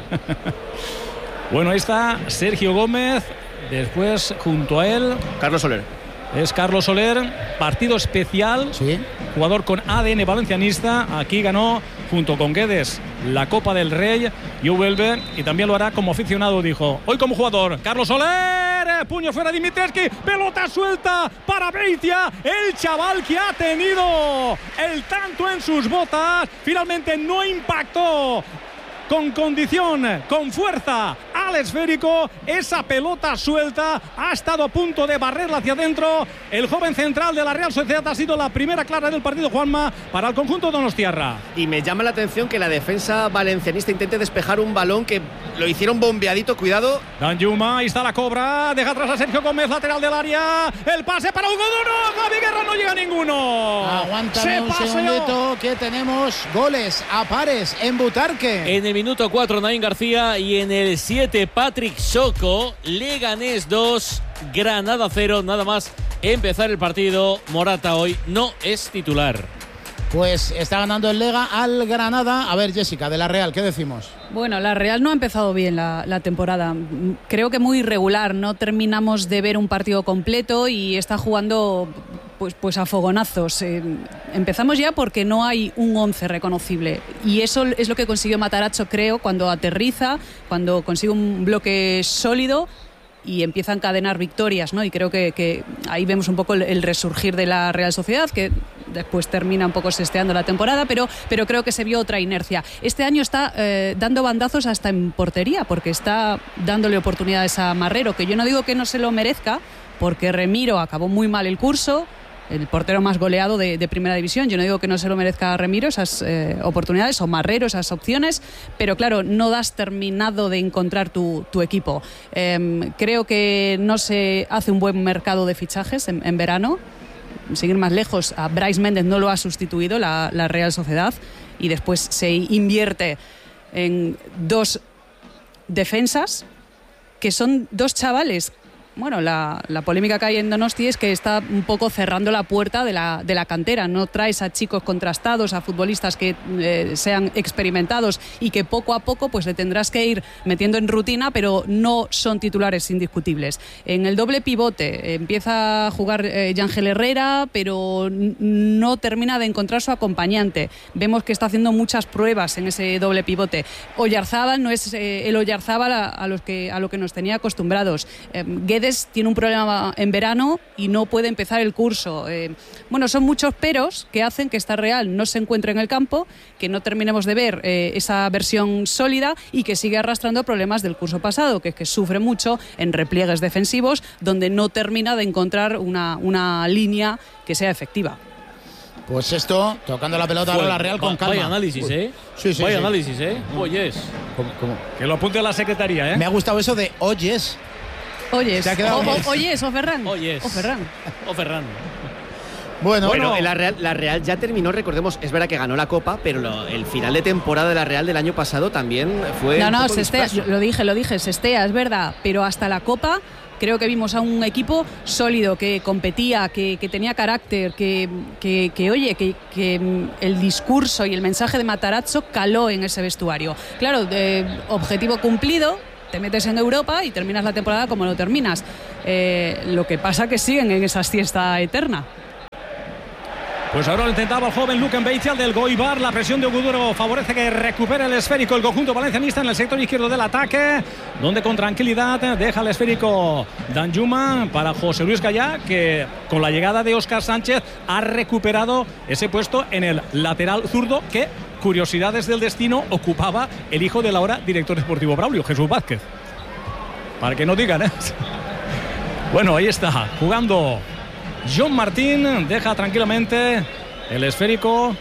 Bueno, ahí está Sergio Gómez. Después, junto a él, Carlos Soler. Es Carlos Soler, partido especial, ¿sí? Jugador con A D N valencianista. Aquí ganó junto con Guedes la Copa del Rey y vuelve y también lo hará como aficionado, dijo. Hoy como jugador, Carlos Soler, puño fuera Dimitrescu, pelota suelta para Beitia, el chaval que ha tenido el tanto en sus botas, finalmente no impactó con condición, con fuerza al esférico, esa pelota suelta ha estado a punto de barrerla hacia adentro. El joven central de la Real Sociedad ha sido la primera clara del partido, Juanma, para el conjunto donostiarra. Y me llama la atención que la defensa valencianista intente despejar un balón que lo hicieron bombeadito, cuidado. Danjuma, ahí está la cobra, deja atrás a Sergio Gómez, lateral del área, el pase para Hugo Duro, Javi Guerra, no llega ninguno. Aguántame Se un paseó. segundito que tenemos goles a pares en Butarque. En el minuto cuatro Naín García y en el siete Patrick Soco. Leganés dos, Granada cero, nada más empezar el partido. Morata hoy no es titular. Pues está ganando el Lega al Granada. A ver, Jessica, de la Real, ¿qué decimos? Bueno, la Real no ha empezado bien la, la temporada. Creo que muy irregular. No terminamos de ver un partido completo y está jugando pues, pues a fogonazos. Eh, empezamos ya porque no hay un once reconocible. Y eso es lo que consiguió Matarazzo, creo, cuando aterriza, cuando consigue un bloque sólido y empieza a encadenar victorias, ¿no? Y creo que, que ahí vemos un poco el, el resurgir de la Real Sociedad, que después termina un poco sesteando la temporada, pero, pero creo que se vio otra inercia. Este año está eh, dando bandazos hasta en portería, porque está dándole oportunidades a Marrero, que yo no digo que no se lo merezca, porque Remiro acabó muy mal el curso, el portero más goleado de, de Primera División. Yo no digo que no se lo merezca a Remiro esas eh, oportunidades, o Marrero esas opciones, pero claro, no das terminado de encontrar tu, tu equipo. Eh, creo que no se hace un buen mercado de fichajes en, en verano. Seguir más lejos, a Brais Méndez no lo ha sustituido la, la Real Sociedad, y después se invierte en dos defensas que son dos chavales. Bueno, la, la polémica que hay en Donosti es que está un poco cerrando la puerta de la, de la cantera. No traes a chicos contrastados, a futbolistas que eh, sean experimentados y que poco a poco pues le tendrás que ir metiendo en rutina, pero no son titulares indiscutibles. En el doble pivote eh, empieza a jugar eh, Yángel Herrera, pero no termina de encontrar su acompañante. Vemos que está haciendo muchas pruebas en ese doble pivote. Oyarzábal no es eh, el Oyarzábal a, a, los que, a lo que nos tenía acostumbrados. Eh, Guedes tiene un problema en verano y no puede empezar el curso. Eh, bueno, son muchos peros que hacen que esta Real no se encuentre en el campo, que no terminemos de ver eh, esa versión sólida y que sigue arrastrando problemas del curso pasado, que es que sufre mucho en repliegues defensivos donde no termina de encontrar una, una línea que sea efectiva. Pues esto, tocando la pelota a la Real con calma. Vaya análisis, ¿eh? Sí, sí, Vaya sí. análisis, ¿eh? Oyes. ¿Cómo, cómo? Que lo apunte la secretaría, ¿eh? Me ha gustado eso de oyes. Oyes. Se ha quedado O- oyes. o- oyes, o Ferran. Oyes. O Ferran. O Ferran. Bueno, Bueno, la Real, la Real ya terminó, recordemos, es verdad que ganó la Copa, pero lo- el final de temporada de la Real del año pasado también fue No, un no, poco Sestea, disperso. yo lo dije, lo dije, Sestea, es verdad, pero hasta la Copa creo que vimos a un equipo sólido, que competía, que, que tenía carácter, que, que, que, oye, que, que mm, el discurso y el mensaje de Matarazzo caló en ese vestuario. Claro, de objetivo cumplido, te metes en Europa y terminas la temporada como lo terminas. Eh, lo que pasa que siguen en esa siesta eterna. Pues ahora lo intentaba el joven Lucan Beitia del Goibar. La presión de Oguduro favorece que recupere el esférico el conjunto valencianista en el sector izquierdo del ataque, donde con tranquilidad deja el esférico Danjuma para José Luis Gallá, que con la llegada de Óscar Sánchez ha recuperado ese puesto en el lateral zurdo que, curiosidades del destino, ocupaba el hijo del ahora director deportivo Braulio, Jesús Vázquez. Para que no digan, ¿eh? Bueno, ahí está, jugando John Martín, deja tranquilamente el esférico.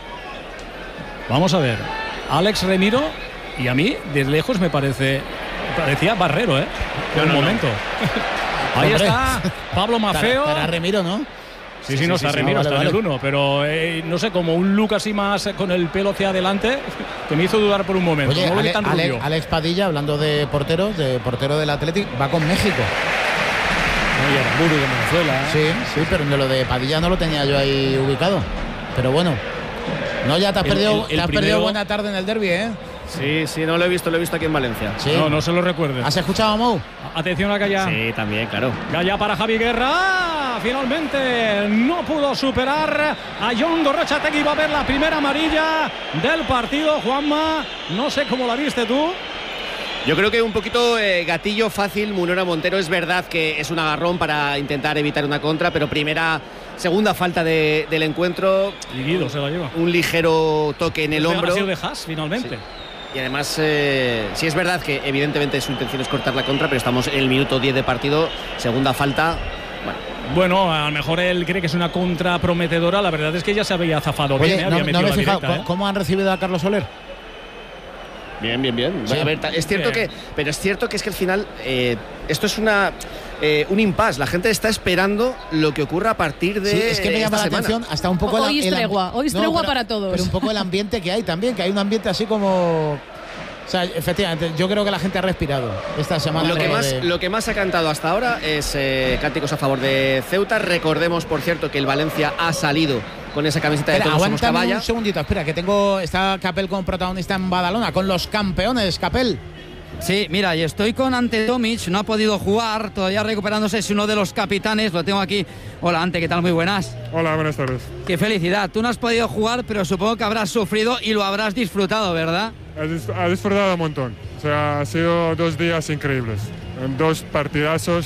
Vamos a ver, Alex Remiro, y a mí desde lejos me parece parecía Barrero, ¿eh? Por un no, no. momento. Ahí Hombre. está Pablo Mafeo. Para, para Remiro, ¿no? Sí, sí, no, está sí, Remiro, vale, está vale. en el uno, pero eh, no sé, como un look así más con el pelo hacia adelante, que me hizo dudar por un momento. Oye, no lo vi Ale- tan Ale- rubio. Alex Padilla, hablando de porteros, de portero del Athletic, va con México. Oye, Aramburu de Venezuela. ¿eh? Sí, sí, pero de lo de Padilla no lo tenía yo ahí ubicado. Pero bueno, no, ya te has, El- perdido, el- el te has primero- perdido buena tarde en el derbi, ¿eh? Sí, sí, no lo he visto, lo he visto aquí en Valencia. Sí. No, no se lo recuerde. ¿Has escuchado a Mou? Atención a Gallá. Sí, también, claro. Gallá para Javi Guerra. ¡Ah! Finalmente no pudo superar a John Gorrochategui. Va a ver la primera amarilla del partido. Juanma, no sé cómo la viste tú. Yo creo que un poquito eh, gatillo fácil Munera Montero. Es verdad que es un agarrón para intentar evitar una contra, pero primera, segunda falta de- del encuentro. Y Guido se la lleva. Un ligero toque en el hombro. Ha sido de Haas, finalmente. Y además, eh, sí es verdad que evidentemente su intención es cortar la contra, pero estamos en el minuto diez de partido, segunda falta. Bueno, Bueno, a lo mejor él cree que es una contra prometedora. La verdad es que ya se había zafado Oye, bien, ¿eh? no, Había no metido me he la fijado, directa, ¿cómo- ¿eh? ¿cómo han recibido a Carlos Soler? bien, bien, bien. Sí. A ver, ta- es cierto Bien. que, pero es cierto que es que al final eh, esto es una eh, un impasse. La gente está esperando lo que ocurra a partir de Sí, es que me llama la esta semana. atención hasta un poco Hoy el, es el ambi- tregua, hoy es No, tregua pero- para todos. Pero un poco el ambiente que hay también, que hay un ambiente así como... O sea, efectivamente, yo creo que la gente ha respirado esta semana. Lo que, de- más, de- lo que más ha cantado hasta ahora es eh, cánticos a favor de Ceuta. Recordemos, por cierto, que el Valencia ha salido con esa camiseta de Espera, Todos Somos aguántame Caballa. un segundito, espera, que tengo... Está Capel como protagonista en Badalona, con los campeones, Capel. Sí, mira, y estoy con Ante Tomic, no ha podido jugar, todavía recuperándose, es uno de los capitanes, lo tengo aquí. Hola Ante, ¿qué tal? Muy buenas. Hola, buenas tardes. Qué felicidad, tú no has podido jugar, pero supongo que habrás sufrido y lo habrás disfrutado, ¿verdad? Ha dis- ha disfrutado un montón. O sea, ha sido dos días increíbles. En dos partidazos.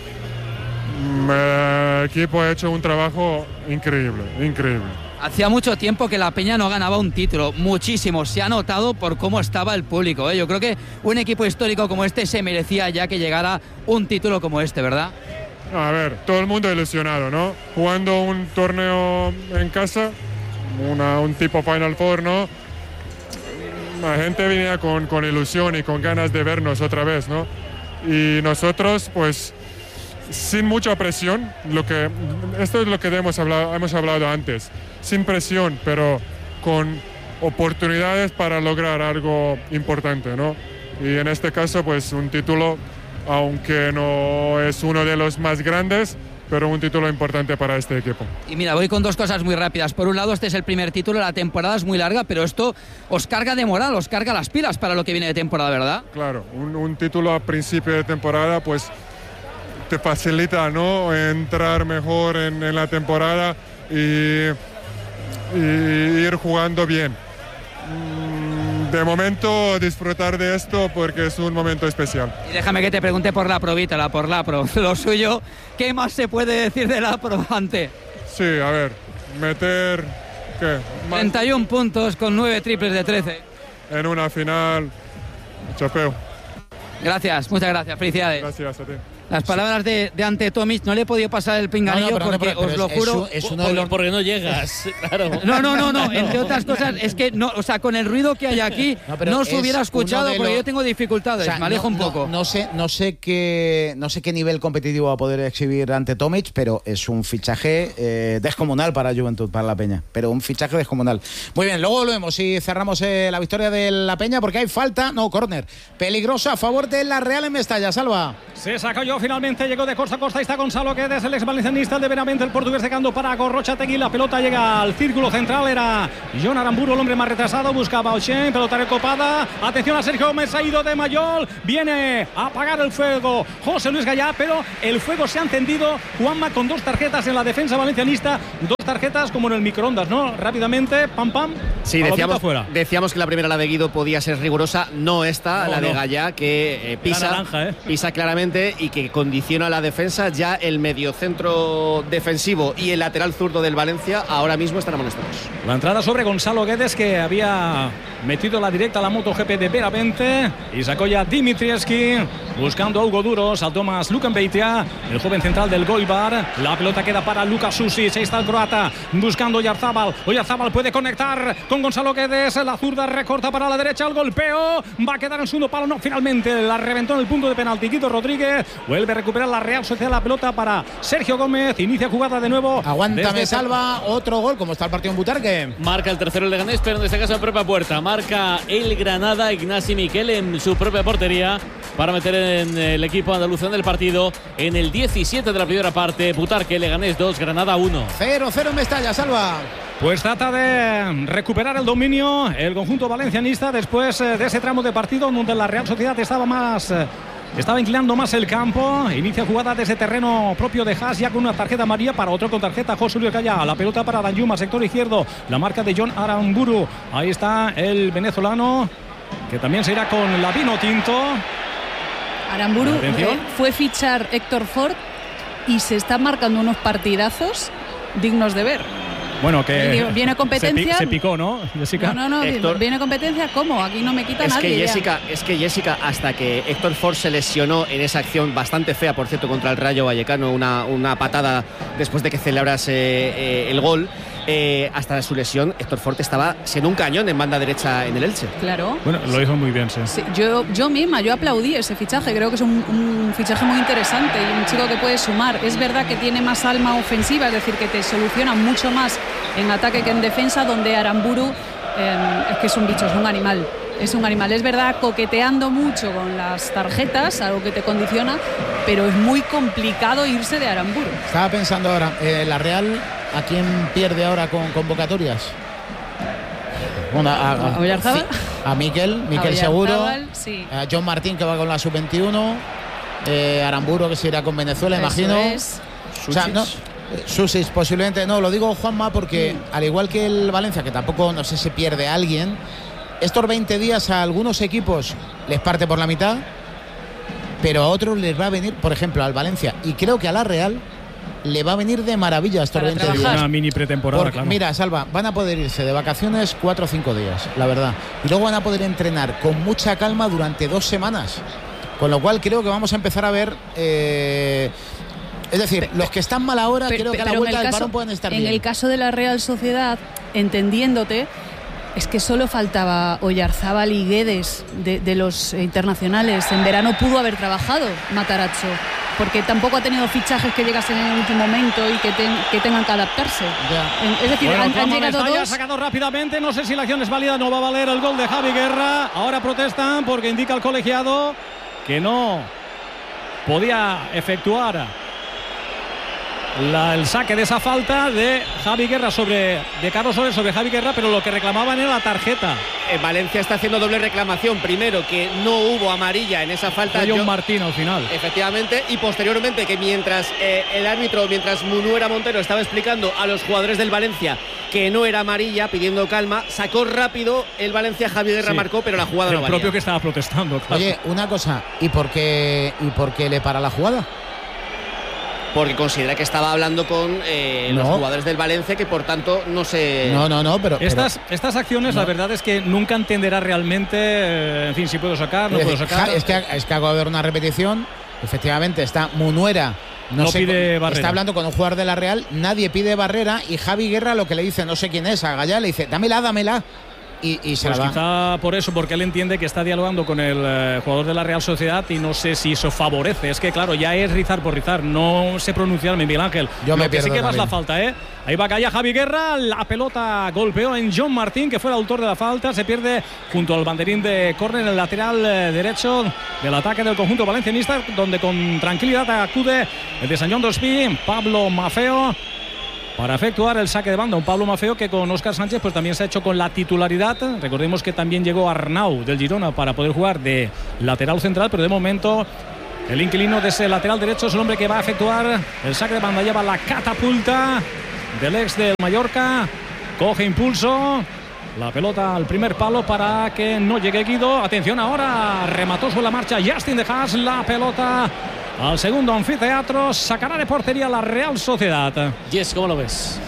Mm, El equipo ha hecho un trabajo increíble, increíble. Hacía mucho tiempo que la Peña no ganaba un título, muchísimo. Se ha notado por cómo estaba el público, ¿eh? Yo creo que un equipo histórico como este se merecía ya que llegara un título como este, ¿verdad? A ver, todo el mundo ilusionado, ¿no? Jugando un torneo en casa, una- un tipo Final Four, ¿no? La gente venía con, con ilusión y con ganas de vernos otra vez, ¿no? Y nosotros, pues, sin mucha presión, lo que, esto es lo que hemos hablado, hemos hablado antes, sin presión, pero con oportunidades para lograr algo importante, ¿no? Y en este caso, pues, un título, aunque no es uno de los más grandes, pero un título importante para este equipo. Y mira, voy con dos cosas muy rápidas. Por un lado, este es el primer título, la temporada es muy larga, pero esto os carga de moral, os carga las pilas para lo que viene de temporada, ¿verdad? Claro, un, un título a principio de temporada, pues te facilita, ¿no? Entrar mejor en, en la temporada y, y ir jugando bien. Mm, De momento disfrutar de esto porque es un momento especial. Y déjame que te pregunte por la probita, por la pro. Lo suyo, ¿qué más se puede decir de la pro, Ante? Sí, a ver, meter ¿qué? Más treinta y uno puntos con nueve triples de trece. en una final, chapeo. Gracias, muchas gracias, felicidades. Gracias a ti. Las palabras de, de Ante Tomic, no le he podido pasar el pinganillo no, no, porque pero, pero, os lo es, juro. Es, es uno de los... Porque no llegas, claro. No, no, no, no, entre otras cosas, es que no, o sea, con el ruido que hay aquí, no, no os hubiera escuchado porque los... yo tengo dificultades, o sea, me alejo no, un poco. No, no sé, no sé qué, no sé qué nivel competitivo va a poder exhibir Ante Tomic, pero es un fichaje eh, descomunal para Juventud, para la Peña, pero un fichaje descomunal. Muy bien, luego volvemos y cerramos eh, la victoria de la Peña porque hay falta, no, córner, peligrosa a favor de la Real en Mestalla. Salva. Se sacó yo, finalmente llegó de costa a costa. Ahí está Gonzalo Guedes, el ex valencianista, el de Benavente, el portugués secando para Gorrochategui. La pelota llega al círculo central. Era John Aramburu, el hombre más retrasado. Buscaba Ochen, pelota recopada. Atención a Sergio Gómez, ha ido de Mayol. Viene a apagar el fuego José Luis Gallá, pero el fuego se ha encendido. Juanma con dos tarjetas en la defensa valencianista. Dos tarjetas como en el microondas, ¿no? Rápidamente, pam, pam. Sí, decíamos, decíamos que la primera, la de Guido, podía ser rigurosa. No esta, no, la de no. Gallá, que eh, pisa, naranja, ¿eh? pisa claramente y que condiciona la defensa. Ya el mediocentro defensivo y el lateral zurdo del Valencia ahora mismo están amonestados. La entrada sobre Gonzalo Guedes, que había metido la directa a la MotoGP de Benavente, y sacó ya Dimitrieski buscando a Hugo Duro. Saltó más Lukan Beitia, el joven central del Goibar. La pelota queda para Luka Susic. Ahí está el croata buscando Oyarzábal. Oyarzábal puede conectar con Gonzalo Guedes. La zurda recorta para la derecha. El golpeo va a quedar en segundo palo. No, finalmente la reventó en el punto de penalti Guido Rodríguez. Vuelve a recuperar la Real Sociedad la pelota para Sergio Gómez. Inicia jugada de nuevo. Aguántame, desde... Salva. Otro gol. ¿Cómo está el partido en Butarque? Marca el tercero el Leganés, pero en este caso en propia puerta. Marca el Granada, Ignasi Miquel en su propia portería para meter en el equipo andaluz en el partido en el diecisiete de la primera parte. Butarque, Leganés dos, Granada uno. cero cero en Mestalla, Salva. Pues trata de recuperar el dominio el conjunto valencianista después de ese tramo de partido donde la Real Sociedad estaba más... Estaba inclinando más el campo. Inicia jugada desde terreno propio de Haas, ya con una tarjeta amarilla, para otro con tarjeta José Luis Gallá. La pelota para Danjuma, sector izquierdo. La marca de John Aramburu. Ahí está el venezolano, que también se irá con la vino tinto. Aramburu eh, fue fichar Héctor Ford y se está marcando unos partidazos dignos de ver. Bueno, que viene competencia. Se, pi- se picó, ¿no, Jessica? No, no, no. Héctor, viene competencia. ¿Cómo? Aquí no me quita es nadie. Que Jessica, es que Jessica, hasta que Héctor Ford se lesionó en esa acción bastante fea, por cierto, contra el Rayo Vallecano, una, una patada después de que celebrase eh, el gol. Eh, hasta su lesión, Héctor Ford estaba siendo un cañón en banda derecha en el Elche. Claro. Bueno, lo hizo muy bien, sí. sí yo, yo misma, yo aplaudí ese fichaje. Creo que es un, un fichaje muy interesante y un chico que puede sumar. Es verdad que tiene más alma ofensiva, es decir, que te soluciona mucho más en ataque que en defensa, donde Aramburu eh, es que es un bicho, es un animal. Es un animal, es verdad, coqueteando mucho con las tarjetas, algo que te condiciona, pero es muy complicado irse de Aramburu. Estaba pensando ahora, eh, la Real, ¿a quién pierde ahora con convocatorias? Bueno, a, a, a, a Miquel, Miquel a seguro, sí. A John Martín, que va con la sub veintiuno, eh, Aramburu, que se irá con Venezuela, Eso imagino. Es. O sea, no, Susis, posiblemente no, lo digo, Juanma, porque mm. al igual que el Valencia, que tampoco, no sé si pierde a alguien, estos veinte días a algunos equipos les parte por la mitad, pero a otros les va a venir, por ejemplo, al Valencia, y creo que a la Real le va a venir de maravilla estos veinte trabajar. días. Una mini pretemporada, Porque, claro. Mira, Salva, van a poder irse de vacaciones cuatro o cinco días, la verdad. Y luego van a poder entrenar con mucha calma durante dos semanas. Con lo cual creo que vamos a empezar a ver... Eh, es decir, los que están mal ahora, pero, creo que a la vuelta del parón pueden estar en bien. En el caso de la Real Sociedad, entendiéndote, es que solo faltaba Oyarzábal y Guedes de, de los internacionales. En verano pudo haber trabajado Matarazzo, porque tampoco ha tenido fichajes que llegasen en el último momento y que, ten, que tengan que adaptarse. Ya. Es decir, bueno, han, han llegado dos. dos. Ha sacado rápidamente, no sé si la acción es válida, no va a valer el gol de Javi Guerra. Ahora protestan porque indica el colegiado que no podía efectuar La, el saque de esa falta de Javi Guerra sobre de Carlos Soler sobre Javi Guerra, pero lo que reclamaban era la tarjeta. Eh, Valencia está haciendo doble reclamación. Primero, que no hubo amarilla en esa falta. John Yo, Martín al final. Efectivamente, y posteriormente que mientras eh, el árbitro, mientras Munuera Montero estaba explicando a los jugadores del Valencia que no era amarilla, pidiendo calma, sacó rápido el Valencia, Javi Guerra sí. marcó, pero la jugada el no valía. El propio que estaba protestando, claro. Oye, una cosa, ¿y por qué, y por qué le para la jugada? Porque considera que estaba hablando con eh, no. los jugadores del Valencia, que por tanto no se... No, no, no, pero... Estas, pero, estas acciones, no. la verdad es que nunca entenderá realmente, eh, en fin, si puedo sacar, no es puedo sacar. Es que, es que acabo de ver una repetición efectivamente está Munuera. No, no sé, pide barrera. Está hablando con un jugador de la Real, nadie pide barrera y Javi Guerra lo que le dice, no sé quién es, a Gallá le dice, dámela, dámela. Y, y se pues la da. Quizá por eso, porque él entiende que está dialogando con el eh, jugador de la Real Sociedad y no sé si eso favorece. Es que claro, ya es rizar por rizar, no sé pronunciarme, Miguel Ángel. Yo Lo me que sí que pierdo más la falta, ¿eh? Ahí va Gallá Javi Guerra, la pelota golpeó en John Martín, que fue el autor de la falta, se pierde junto al banderín de córner en el lateral eh, derecho del ataque del conjunto valencianista, donde con tranquilidad acude el de San John d'Ospí, Pablo Mafeo, para efectuar el saque de banda. Un Pablo Mafeo que con Óscar Sánchez pues también se ha hecho con la titularidad. Recordemos que también llegó Arnau del Girona para poder jugar de lateral central, pero de momento el inquilino de ese lateral derecho es el hombre que va a efectuar el saque de banda. Lleva la catapulta del ex del Mallorca, coge impulso, la pelota al primer palo para que no llegue Guido. Atención, ahora remató sobre la marcha Justin de Haas, la pelota al segundo anfiteatro, sacará de portería la Real Sociedad. Jess, ¿cómo lo ves?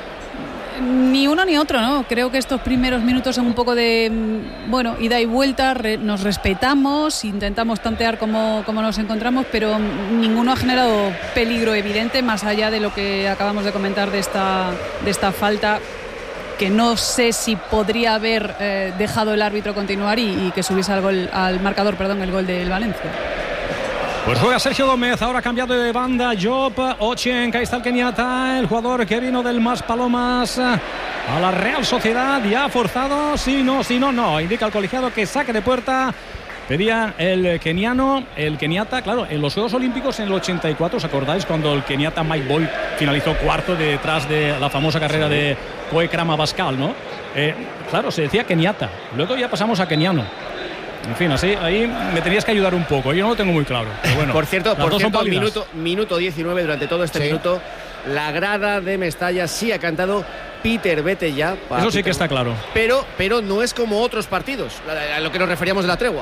Ni uno ni otro, ¿no? Creo que estos primeros minutos son un poco de, bueno, ida y vuelta, re, nos respetamos, intentamos tantear como, como nos encontramos, pero ninguno ha generado peligro evidente, más allá de lo que acabamos de comentar de esta, de esta falta, que no sé si podría haber eh, dejado el árbitro continuar y, y que subiese al, gol, al marcador, perdón, el gol del Valencia. Pues juega Sergio Gómez, ahora cambiado de banda, Job Ochen, ahí está el keniata, el jugador que vino del Mas Palomas a la Real Sociedad, ya forzado, si no, si no, no, indica el colegiado que saque de puerta. Pedía el keniano, el keniata, claro, en los Juegos Olímpicos en el ochenta y cuatro, ¿os acordáis? Cuando el keniata Mike Boyd finalizó cuarto detrás de la famosa carrera de Koe Krama-Bascal, ¿no? Eh, claro, se decía keniata, luego ya pasamos a keniano. En fin, así, ahí me tenías que ayudar un poco. Yo no lo tengo muy claro. Pero bueno, por cierto, por cierto minuto, minuto diecinueve, durante todo este sí. minuto, la grada de Mestalla sí ha cantado Peter, vete ya. Eso sí Peter. Que está claro. Pero, pero no es como otros partidos, a lo que nos referíamos de la tregua.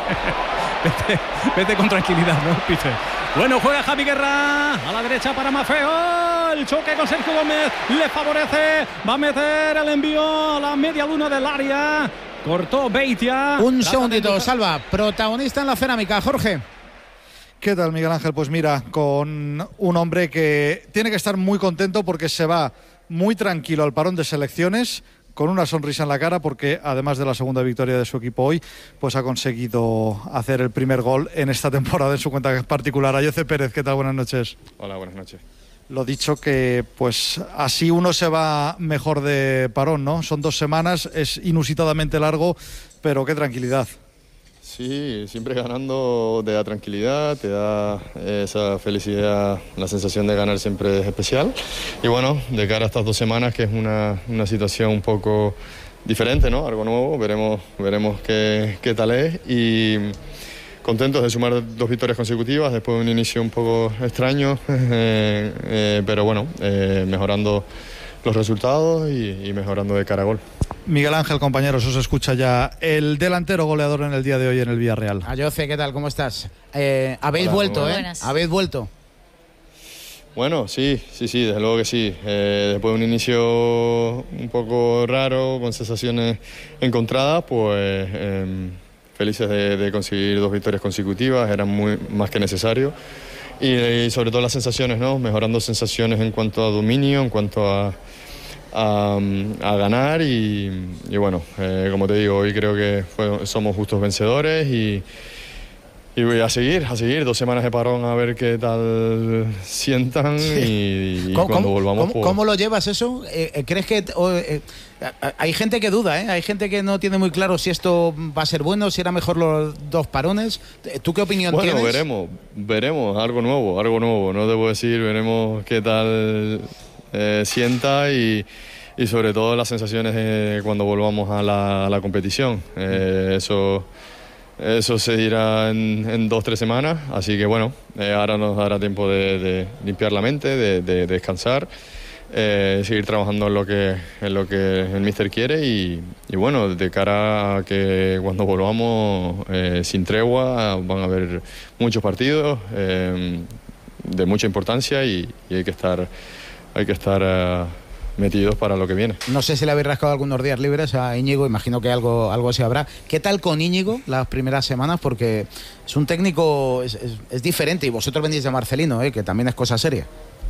vete, vete con tranquilidad, ¿no, Peter? Bueno, juega Javi Guerra a la derecha para Mafeo. El choque con Sergio Gómez le favorece. Va a meter el envío a la media luna del área. Cortó Beitia. Un segundito, Salva, protagonista en la cerámica, Jorge. ¿Qué tal, Miguel Ángel? Pues mira, con un hombre que tiene que estar muy contento porque se va muy tranquilo al parón de selecciones, con una sonrisa en la cara, porque además de la segunda victoria de su equipo hoy, pues ha conseguido hacer el primer gol en esta temporada en su cuenta particular. Ayoce Pérez, ¿qué tal? Buenas noches. Hola, buenas noches. Lo dicho, que pues así uno se va mejor de parón, ¿no? Son dos semanas, es inusitadamente largo, pero qué tranquilidad. Sí, siempre ganando te da tranquilidad, te da esa felicidad, la sensación de ganar siempre es especial. Y bueno, de cara a estas dos semanas, que es una, una situación un poco diferente, ¿no? Algo nuevo, veremos, veremos qué, qué tal es. Y contentos de sumar dos victorias consecutivas después de un inicio un poco extraño, eh, eh, pero bueno, eh, mejorando los resultados y, y mejorando de cara a gol. Miguel Ángel, compañeros, os escucha ya el delantero goleador en el día de hoy en el Villarreal. Ayoce, ¿qué tal? ¿Cómo estás? Eh, habéis Hola, vuelto, ¿eh? Buenas. Habéis vuelto. Bueno, sí, sí, sí, desde luego que sí. Eh, después de un inicio un poco raro, con sensaciones encontradas, pues eh, felices de, de conseguir dos victorias consecutivas, eran muy más que necesario. Y, y sobre todo las sensaciones, ¿no? Mejorando sensaciones en cuanto a dominio, en cuanto a, a, a ganar y, y bueno, eh, como te digo, hoy creo que fue, somos justos vencedores y, y voy a seguir, a seguir, dos semanas de parón a ver qué tal sientan sí. y, y ¿Cómo, cuando cómo, volvamos... ¿cómo, pues... ¿Cómo lo llevas eso? Eh, ¿Crees que...? O, eh, hay gente que duda, ¿eh? Hay gente que no tiene muy claro si esto va a ser bueno, si era mejor los dos parones. ¿Tú qué opinión bueno, tienes? Bueno, veremos, veremos, algo nuevo, algo nuevo. No debo decir, veremos qué tal eh, sienta y, y sobre todo las sensaciones de cuando volvamos a la, a la competición. Eh, eso... Eso se dirá en, en dos, tres semanas, así que bueno, eh, ahora nos dará tiempo de, de limpiar la mente, de, de, de descansar, eh, seguir trabajando en lo que, en lo que el míster quiere y, y bueno, de cara a que cuando volvamos eh, sin tregua van a haber muchos partidos eh, de mucha importancia y, y hay que estar, hay que estar uh, metidos para lo que viene. No sé si le habéis rascado algunos días libres a Íñigo, imagino que algo, algo así habrá. ¿Qué tal con Íñigo las primeras semanas? Porque es un técnico, es, es, es diferente, y vosotros venís de Marcelino, ¿eh? Que también es cosa seria.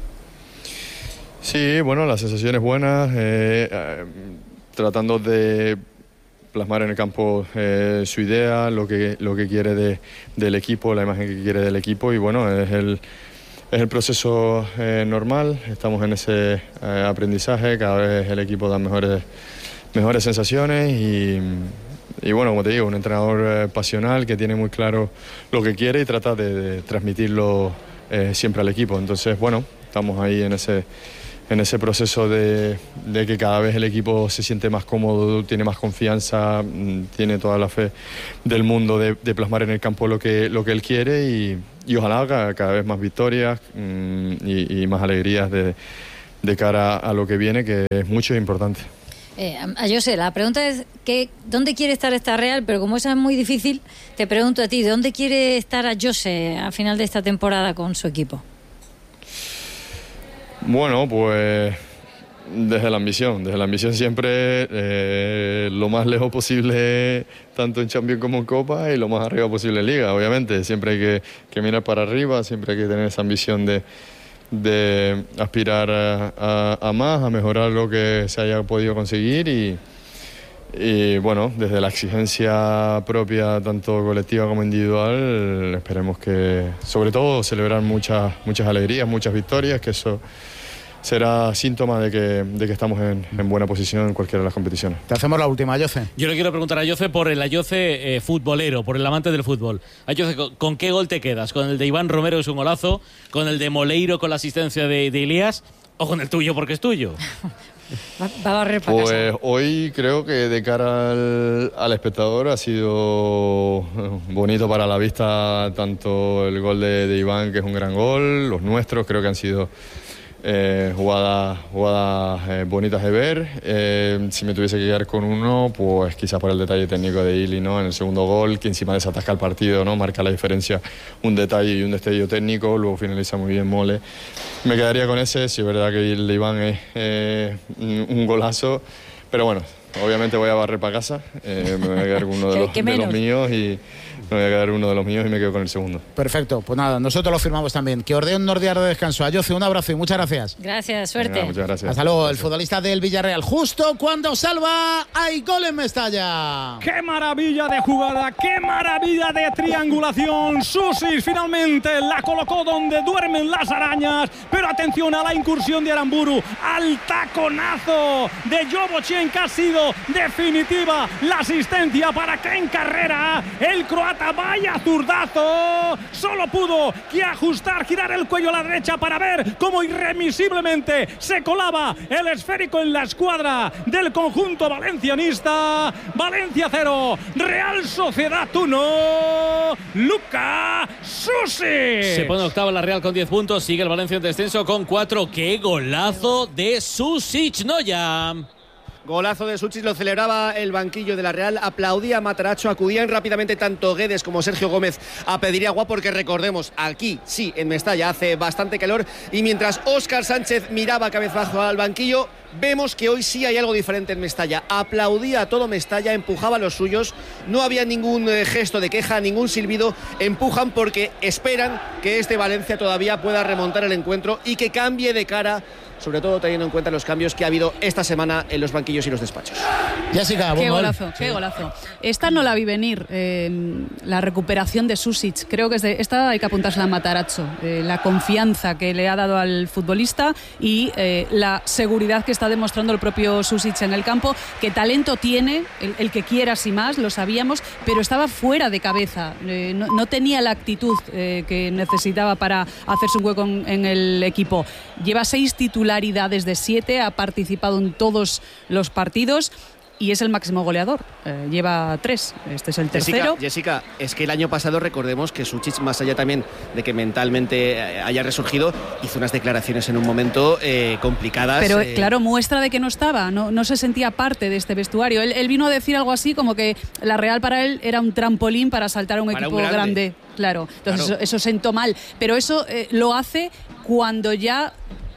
Sí, bueno, las sensaciones buenas, eh, eh, tratando de plasmar en el campo eh, su idea, lo que, lo que quiere de, del equipo, la imagen que quiere del equipo, y bueno, es el, es el proceso eh, normal, estamos en ese eh, aprendizaje, cada vez el equipo da mejores, mejores sensaciones y, y bueno, como te digo, un entrenador eh, pasional que tiene muy claro lo que quiere y trata de, de transmitirlo eh, siempre al equipo. Entonces, bueno, estamos ahí en ese... en ese proceso de, de que cada vez el equipo se siente más cómodo, tiene más confianza, tiene toda la fe del mundo de, de plasmar en el campo lo que, lo que él quiere y, y ojalá cada, cada vez más victorias mmm, y, y más alegrías de, de cara a lo que viene, que es mucho e importante. Eh, a José, la pregunta es que, ¿dónde quiere estar esta Real? Pero como esa es muy difícil, te pregunto a ti, ¿dónde quiere estar a José a final de esta temporada con su equipo? Bueno, pues desde la ambición, desde la ambición siempre eh, lo más lejos posible, tanto en Champions como en Copa, y lo más arriba posible en Liga, obviamente. Siempre hay que, que mirar para arriba, siempre hay que tener esa ambición de, de aspirar a, a, a más, a mejorar lo que se haya podido conseguir y, y bueno, desde la exigencia propia, tanto colectiva como individual, esperemos que, sobre todo, celebrar muchas, muchas alegrías, muchas victorias, que eso será síntoma de que, de que estamos en, en buena posición en cualquiera de las competiciones. Te hacemos la última, Jose. Yo le quiero preguntar a Jose por el Ayoce eh, futbolero, por el amante del fútbol. Ayoce, ¿con, ¿con qué gol te quedas? ¿Con el de Iván Romero, que es un golazo? ¿Con el de Moleiro con la asistencia de, de Elías? ¿O con el tuyo porque es tuyo? Va, va a barrer para Pues casa. hoy creo que de cara al, al espectador ha sido bonito para la vista, tanto el gol de, de Iván, que es un gran gol, los nuestros creo que han sido eh, jugadas, jugadas eh, bonitas de ver. Eh, si me tuviese que quedar con uno, pues quizás por el detalle técnico de Ili, ¿no? En el segundo gol, que encima desatasca el partido, ¿no? Marca la diferencia, un detalle y un destello técnico, luego finaliza muy bien Mole. Me quedaría con ese, si es verdad que el de Iván es eh, un golazo, pero bueno, obviamente voy a barrer para casa, eh, me voy a quedar con uno de los, de los míos y me voy a quedar uno de los míos y me quedo con el segundo. Perfecto, pues nada, nosotros lo firmamos también. Que ordene un días de descanso. A Jose, un abrazo y muchas gracias. Gracias, suerte. Venga, muchas gracias. Hasta luego, el futbolista del Villarreal. Justo cuando salva, hay gol en Mestalla. ¡Qué maravilla de jugada! ¡Qué maravilla de triangulación! Susis finalmente la colocó donde duermen las arañas. Pero atención a la incursión de Aramburu, al taconazo de Jovochen, que ha sido definitiva la asistencia para que en carrera el croata, vaya zurdazo, solo pudo que ajustar, girar el cuello a la derecha para ver cómo irremisiblemente se colaba el esférico en la escuadra del conjunto valencianista. Valencia cero, Real Sociedad uno, Luka Susic. Se pone octava la Real con diez puntos, sigue el Valencia en descenso con cuatro. ¡Qué golazo de Susic, Noya! Golazo de Susic, lo celebraba el banquillo de la Real, aplaudía Matarazzo, acudían rápidamente tanto Guedes como Sergio Gómez a pedir agua, porque recordemos, aquí sí, en Mestalla hace bastante calor, y mientras Óscar Sánchez miraba cabezbajo al banquillo, vemos que hoy sí hay algo diferente en Mestalla. Aplaudía a todo Mestalla, empujaba a los suyos, no había ningún eh, gesto de queja, ningún silbido, empujan porque esperan que este Valencia todavía pueda remontar el encuentro y que cambie de cara, sobre todo teniendo en cuenta los cambios que ha habido esta semana en los banquillos y los despachos. Jessica, qué golazo, qué golazo. Esta no la vi venir, eh, la recuperación de Susic. Creo que es de, esta hay que apuntarse a Matarazzo, eh, la confianza que le ha dado al futbolista y eh, la seguridad que está demostrando el propio Susic en el campo, que talento tiene, el, el que quiera y más, lo sabíamos, pero estaba fuera de cabeza, eh, no, no tenía la actitud eh, que necesitaba para hacerse un hueco en, en el equipo. Lleva seis titularidades de siete, ha participado en todos los partidos y es el máximo goleador, eh, lleva tres, este es el tercero. Jessica, Jessica, es que el año pasado recordemos que Susic, más allá también de que mentalmente haya resurgido, hizo unas declaraciones en un momento eh, complicadas. Pero eh... claro, muestra de que no estaba, no, no se sentía parte de este vestuario. Él, él vino a decir algo así como que la Real para él era un trampolín para saltar a un para equipo un grande. grande. Claro, entonces Claro. Eso, eso sentó mal, pero eso eh, lo hace cuando ya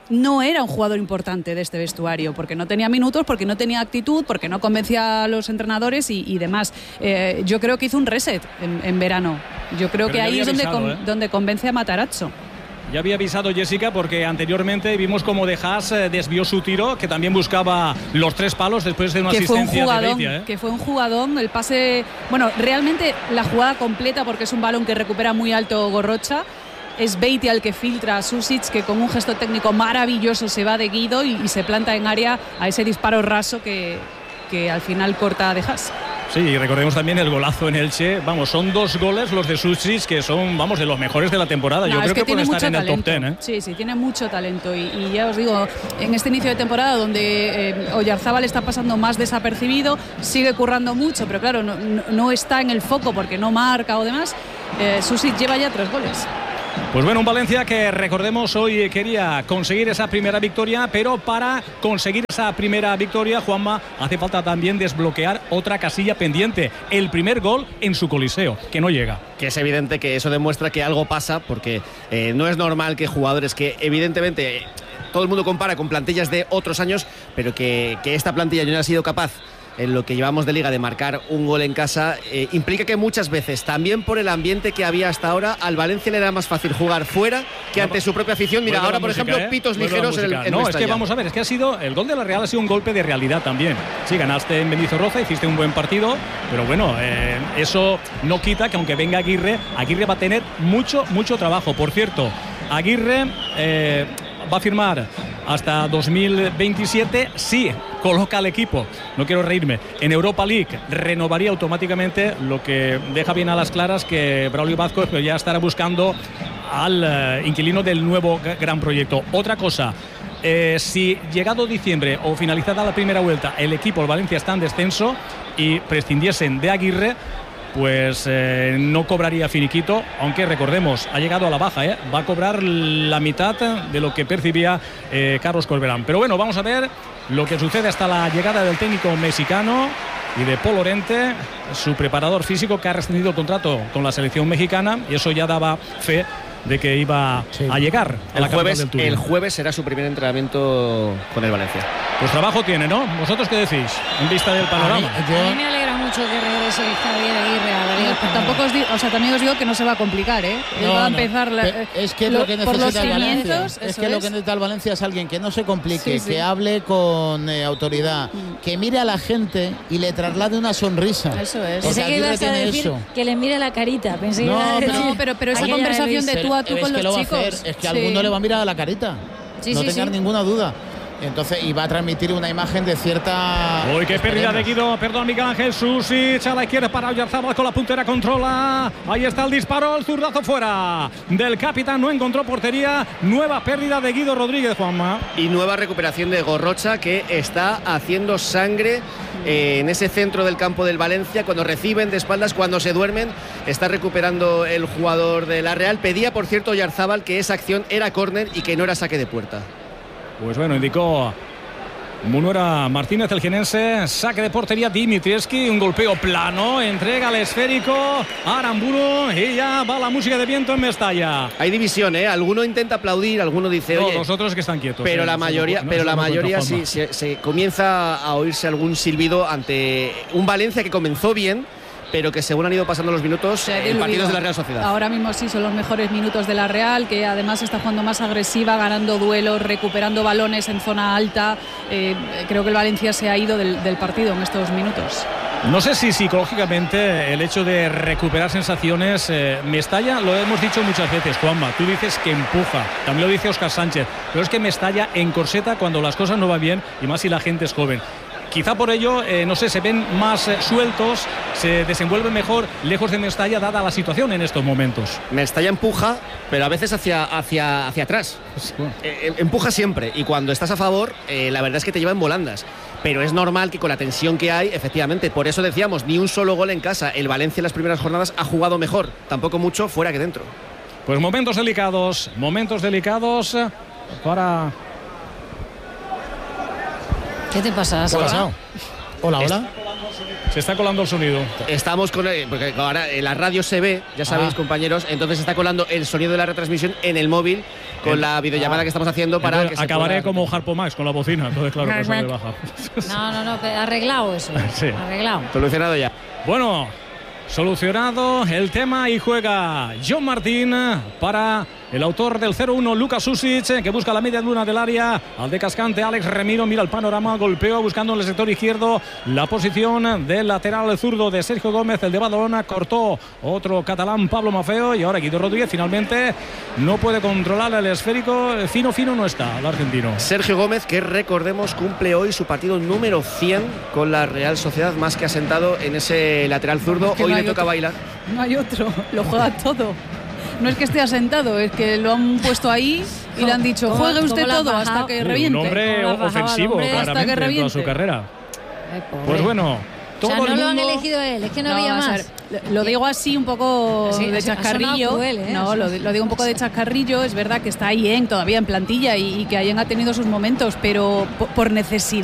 no era un jugador importante de este vestuario, porque no tenía minutos, porque no tenía actitud, porque no convencía a los entrenadores y, y demás. Eh, yo creo que hizo un reset en, en verano. Yo creo Pero que ya ahí había es donde, avisado, con, ¿eh? donde convence a Matarazzo. Ya había avisado Jessica porque anteriormente vimos como De Haas eh, desvió su tiro, que también buscaba los tres palos después de una Que fue un asistencia jugadón, de Beitia, ¿eh? que fue un jugadón, el pase, bueno, realmente la jugada completa, porque es un balón que recupera muy alto Gorrocha. Es Beitia el que filtra a Susic, que con un gesto técnico maravilloso se va de Guido y, y se planta en área a ese disparo raso que, que al final corta a De Haas. Sí, y recordemos también el golazo en Elche. Vamos, son dos goles los de Susic que son, vamos, de los mejores de la temporada. No, Yo es creo que, que, pueden tiene estar mucho en el talento. top ten, ¿eh? Sí, sí, tiene mucho talento. Y, y ya os digo, en este inicio de temporada donde eh, Oyarzábal está pasando más desapercibido, sigue currando mucho, pero claro, no, no, no está en el foco porque no marca o demás. Eh, Susic lleva ya tres goles. Pues bueno, un Valencia que recordemos hoy quería conseguir esa primera victoria, pero para conseguir esa primera victoria, Juanma, hace falta también desbloquear otra casilla pendiente, el primer gol en su Coliseo, que no llega. Que es evidente que eso demuestra que algo pasa, porque eh, no es normal que jugadores que evidentemente eh, todo el mundo compara con plantillas de otros años, pero que, que esta plantilla no haya sido capaz en lo que llevamos de liga de marcar un gol en casa, eh, implica que muchas veces, también por el ambiente que había hasta ahora, al Valencia le era más fácil jugar fuera que ante su propia afición. Mira, Vuelve ahora la por música, ejemplo, ¿eh? pitos Vuelve la ligeros en el música. en No, es Mestalla. que vamos a ver, es que ha sido, el gol de la Real ha sido un golpe de realidad también. Sí, ganaste en Mendizorroza, hiciste un buen partido, pero bueno, eh, eso no quita que aunque venga Aguirre, Aguirre va a tener mucho, mucho trabajo. Por cierto, Aguirre eh, va a firmar hasta dos mil veintisiete, sí, coloca al equipo, no quiero reírme, en Europa League, renovaría automáticamente, lo que deja bien a las claras que Braulio Vázquez pues, ya estará buscando al uh, inquilino del nuevo gran proyecto. Otra cosa, eh, si llegado diciembre o finalizada la primera vuelta el equipo, el Valencia, está en descenso y prescindiesen de Aguirre, pues eh, no cobraría finiquito, aunque recordemos, ha llegado a la baja, ¿eh? Va a cobrar la mitad de lo que percibía eh, Carlos Corberán. Pero bueno, vamos a ver lo que sucede hasta la llegada del técnico mexicano y de Paul Lorente, su preparador físico, que ha rescindido el contrato con la selección mexicana, y eso ya daba fe de que iba sí. a llegar a el la jueves, del Tour. El jueves será su primer entrenamiento con el Valencia. Pues trabajo tiene, ¿no? ¿Vosotros qué decís? En vista del panorama. A mí, yo... a mí me alegra mucho que regrese Javier Aguirre a la Liga Española. Tampoco os digo, o sea, también os digo que no se va a complicar, ¿eh? No, va a no. empezar la, es que lo, lo que por los necesita el Valencia cimientos, es que es. lo que necesita el Valencia es alguien que no se complique, Sí, sí. que hable con eh, autoridad, mm. que mire a la gente y le traslade una sonrisa. Eso es. Pensé que ibas a decir eso. que le mire la carita. Pensé que No, iba a decir- pero- No, pero, pero esa Aquella conversación de de tú a tú Pero con es que lo los va a chicos. hacer, es que Sí. alguno le va a mirar a la carita. Sí, no sí, tengas sí. ninguna duda. Entonces, y va a transmitir una imagen de cierta. Uy, qué pérdida de esperemos. Guido, perdón, Miguel Ángel. Susic a la izquierda para Oyarzábal con la puntera, controla. Ahí está el disparo, el zurdazo fuera del capitán, no encontró portería. Nueva pérdida de Guido Rodríguez, Juanma. Y nueva recuperación de Gorrocha, que está haciendo sangre eh, en ese centro del campo del Valencia. Cuando reciben de espaldas, cuando se duermen, está recuperando el jugador de la Real. Pedía, por cierto, Oyarzábal que esa acción era córner y que no era saque de puerta. Pues bueno, indicó Munuera Martínez, el jienense. Saque de portería Dimitrievski, un golpeo plano, entrega el esférico a Aramburu y ya va la música de viento en Mestalla. Hay división, ¿eh? Alguno intenta aplaudir, alguno dice, No, oye... los otros que están quietos. Pero eh, la no, mayoría, no, pero no la se me mayoría cuenta, sí, se, se comienza a oírse algún silbido ante un Valencia que comenzó bien, pero que según han ido pasando los minutos, Se ha en partidos diluido. de la Real Sociedad. Ahora mismo sí son los mejores minutos de la Real, que además está jugando más agresiva, ganando duelos, recuperando balones en zona alta. Eh, creo que el Valencia se ha ido del, del partido en estos minutos. No sé si psicológicamente el hecho de recuperar sensaciones, eh, Mestalla, lo hemos dicho muchas veces, Juanma, tú dices que empuja, también lo dice Óscar Sánchez, pero es que Mestalla encorseta cuando las cosas no van bien y más si la gente es joven. Quizá por ello, eh, no sé, se ven más eh, sueltos, se desenvuelven mejor lejos de Mestalla, dada la situación en estos momentos. Mestalla empuja, pero a veces hacia, hacia, hacia atrás. Eh, empuja siempre, y cuando estás a favor, eh, la verdad es que te lleva en volandas. Pero es normal que con la tensión que hay, efectivamente, por eso decíamos, ni un solo gol en casa. El Valencia en las primeras jornadas ha jugado mejor, tampoco mucho fuera que dentro. Pues momentos delicados, momentos delicados para... ¿Qué te pasa? ¿Qué ha pasado? Hola, hola. Se está colando el sonido. Estamos con el, porque ahora en la radio se ve, ya sabéis, Ah. compañeros, entonces está colando el sonido de la retransmisión en el móvil con El- la videollamada ah. que estamos haciendo para Entonces, que se acabaré pueda- como Harpo Max con la bocina. Entonces, claro, que eso me baja. No, no, no, arreglado eso. Sí. Arreglado. Solucionado ya. Bueno, solucionado el tema y juega John Martín para el autor del cero uno, Lucas Susic, que busca la media luna del área. Al de cascante, Alex Remiro mira el panorama, golpeó buscando en el sector izquierdo la posición del lateral zurdo de Sergio Gómez. El de Badalona cortó otro catalán, Pablo Mafeo, y ahora Guido Rodríguez finalmente no puede controlar el esférico. Fino, fino no está el argentino. Sergio Gómez, que recordemos cumple hoy su partido número cien con la Real Sociedad, más que asentado en ese lateral zurdo. Es que Hoy no le hay toca otro. bailar. No hay otro, lo juega todo. No es que esté asentado, es que lo han puesto ahí y le han dicho, ¿Cómo- juegue usted cómo la has todo bajado? hasta que Sí, reviente. un hombre ¿Cómo la bajaba el ofensivo, hombre? Hasta claramente, que en toda reviente. su carrera. Ay, pobre. Pues bueno, O todo sea, no el lo han mundo... elegido él, es que no, No, había vamos a más. ver, lo digo así un poco Sí, de ha- ha sonado chascarrillo. cruel, ¿eh? No, Ha lo, sonado- lo digo un poco de chascarrillo. Es verdad que está ahí en, todavía en plantilla y, y que Ayen ha tenido sus momentos, pero po- por necesidad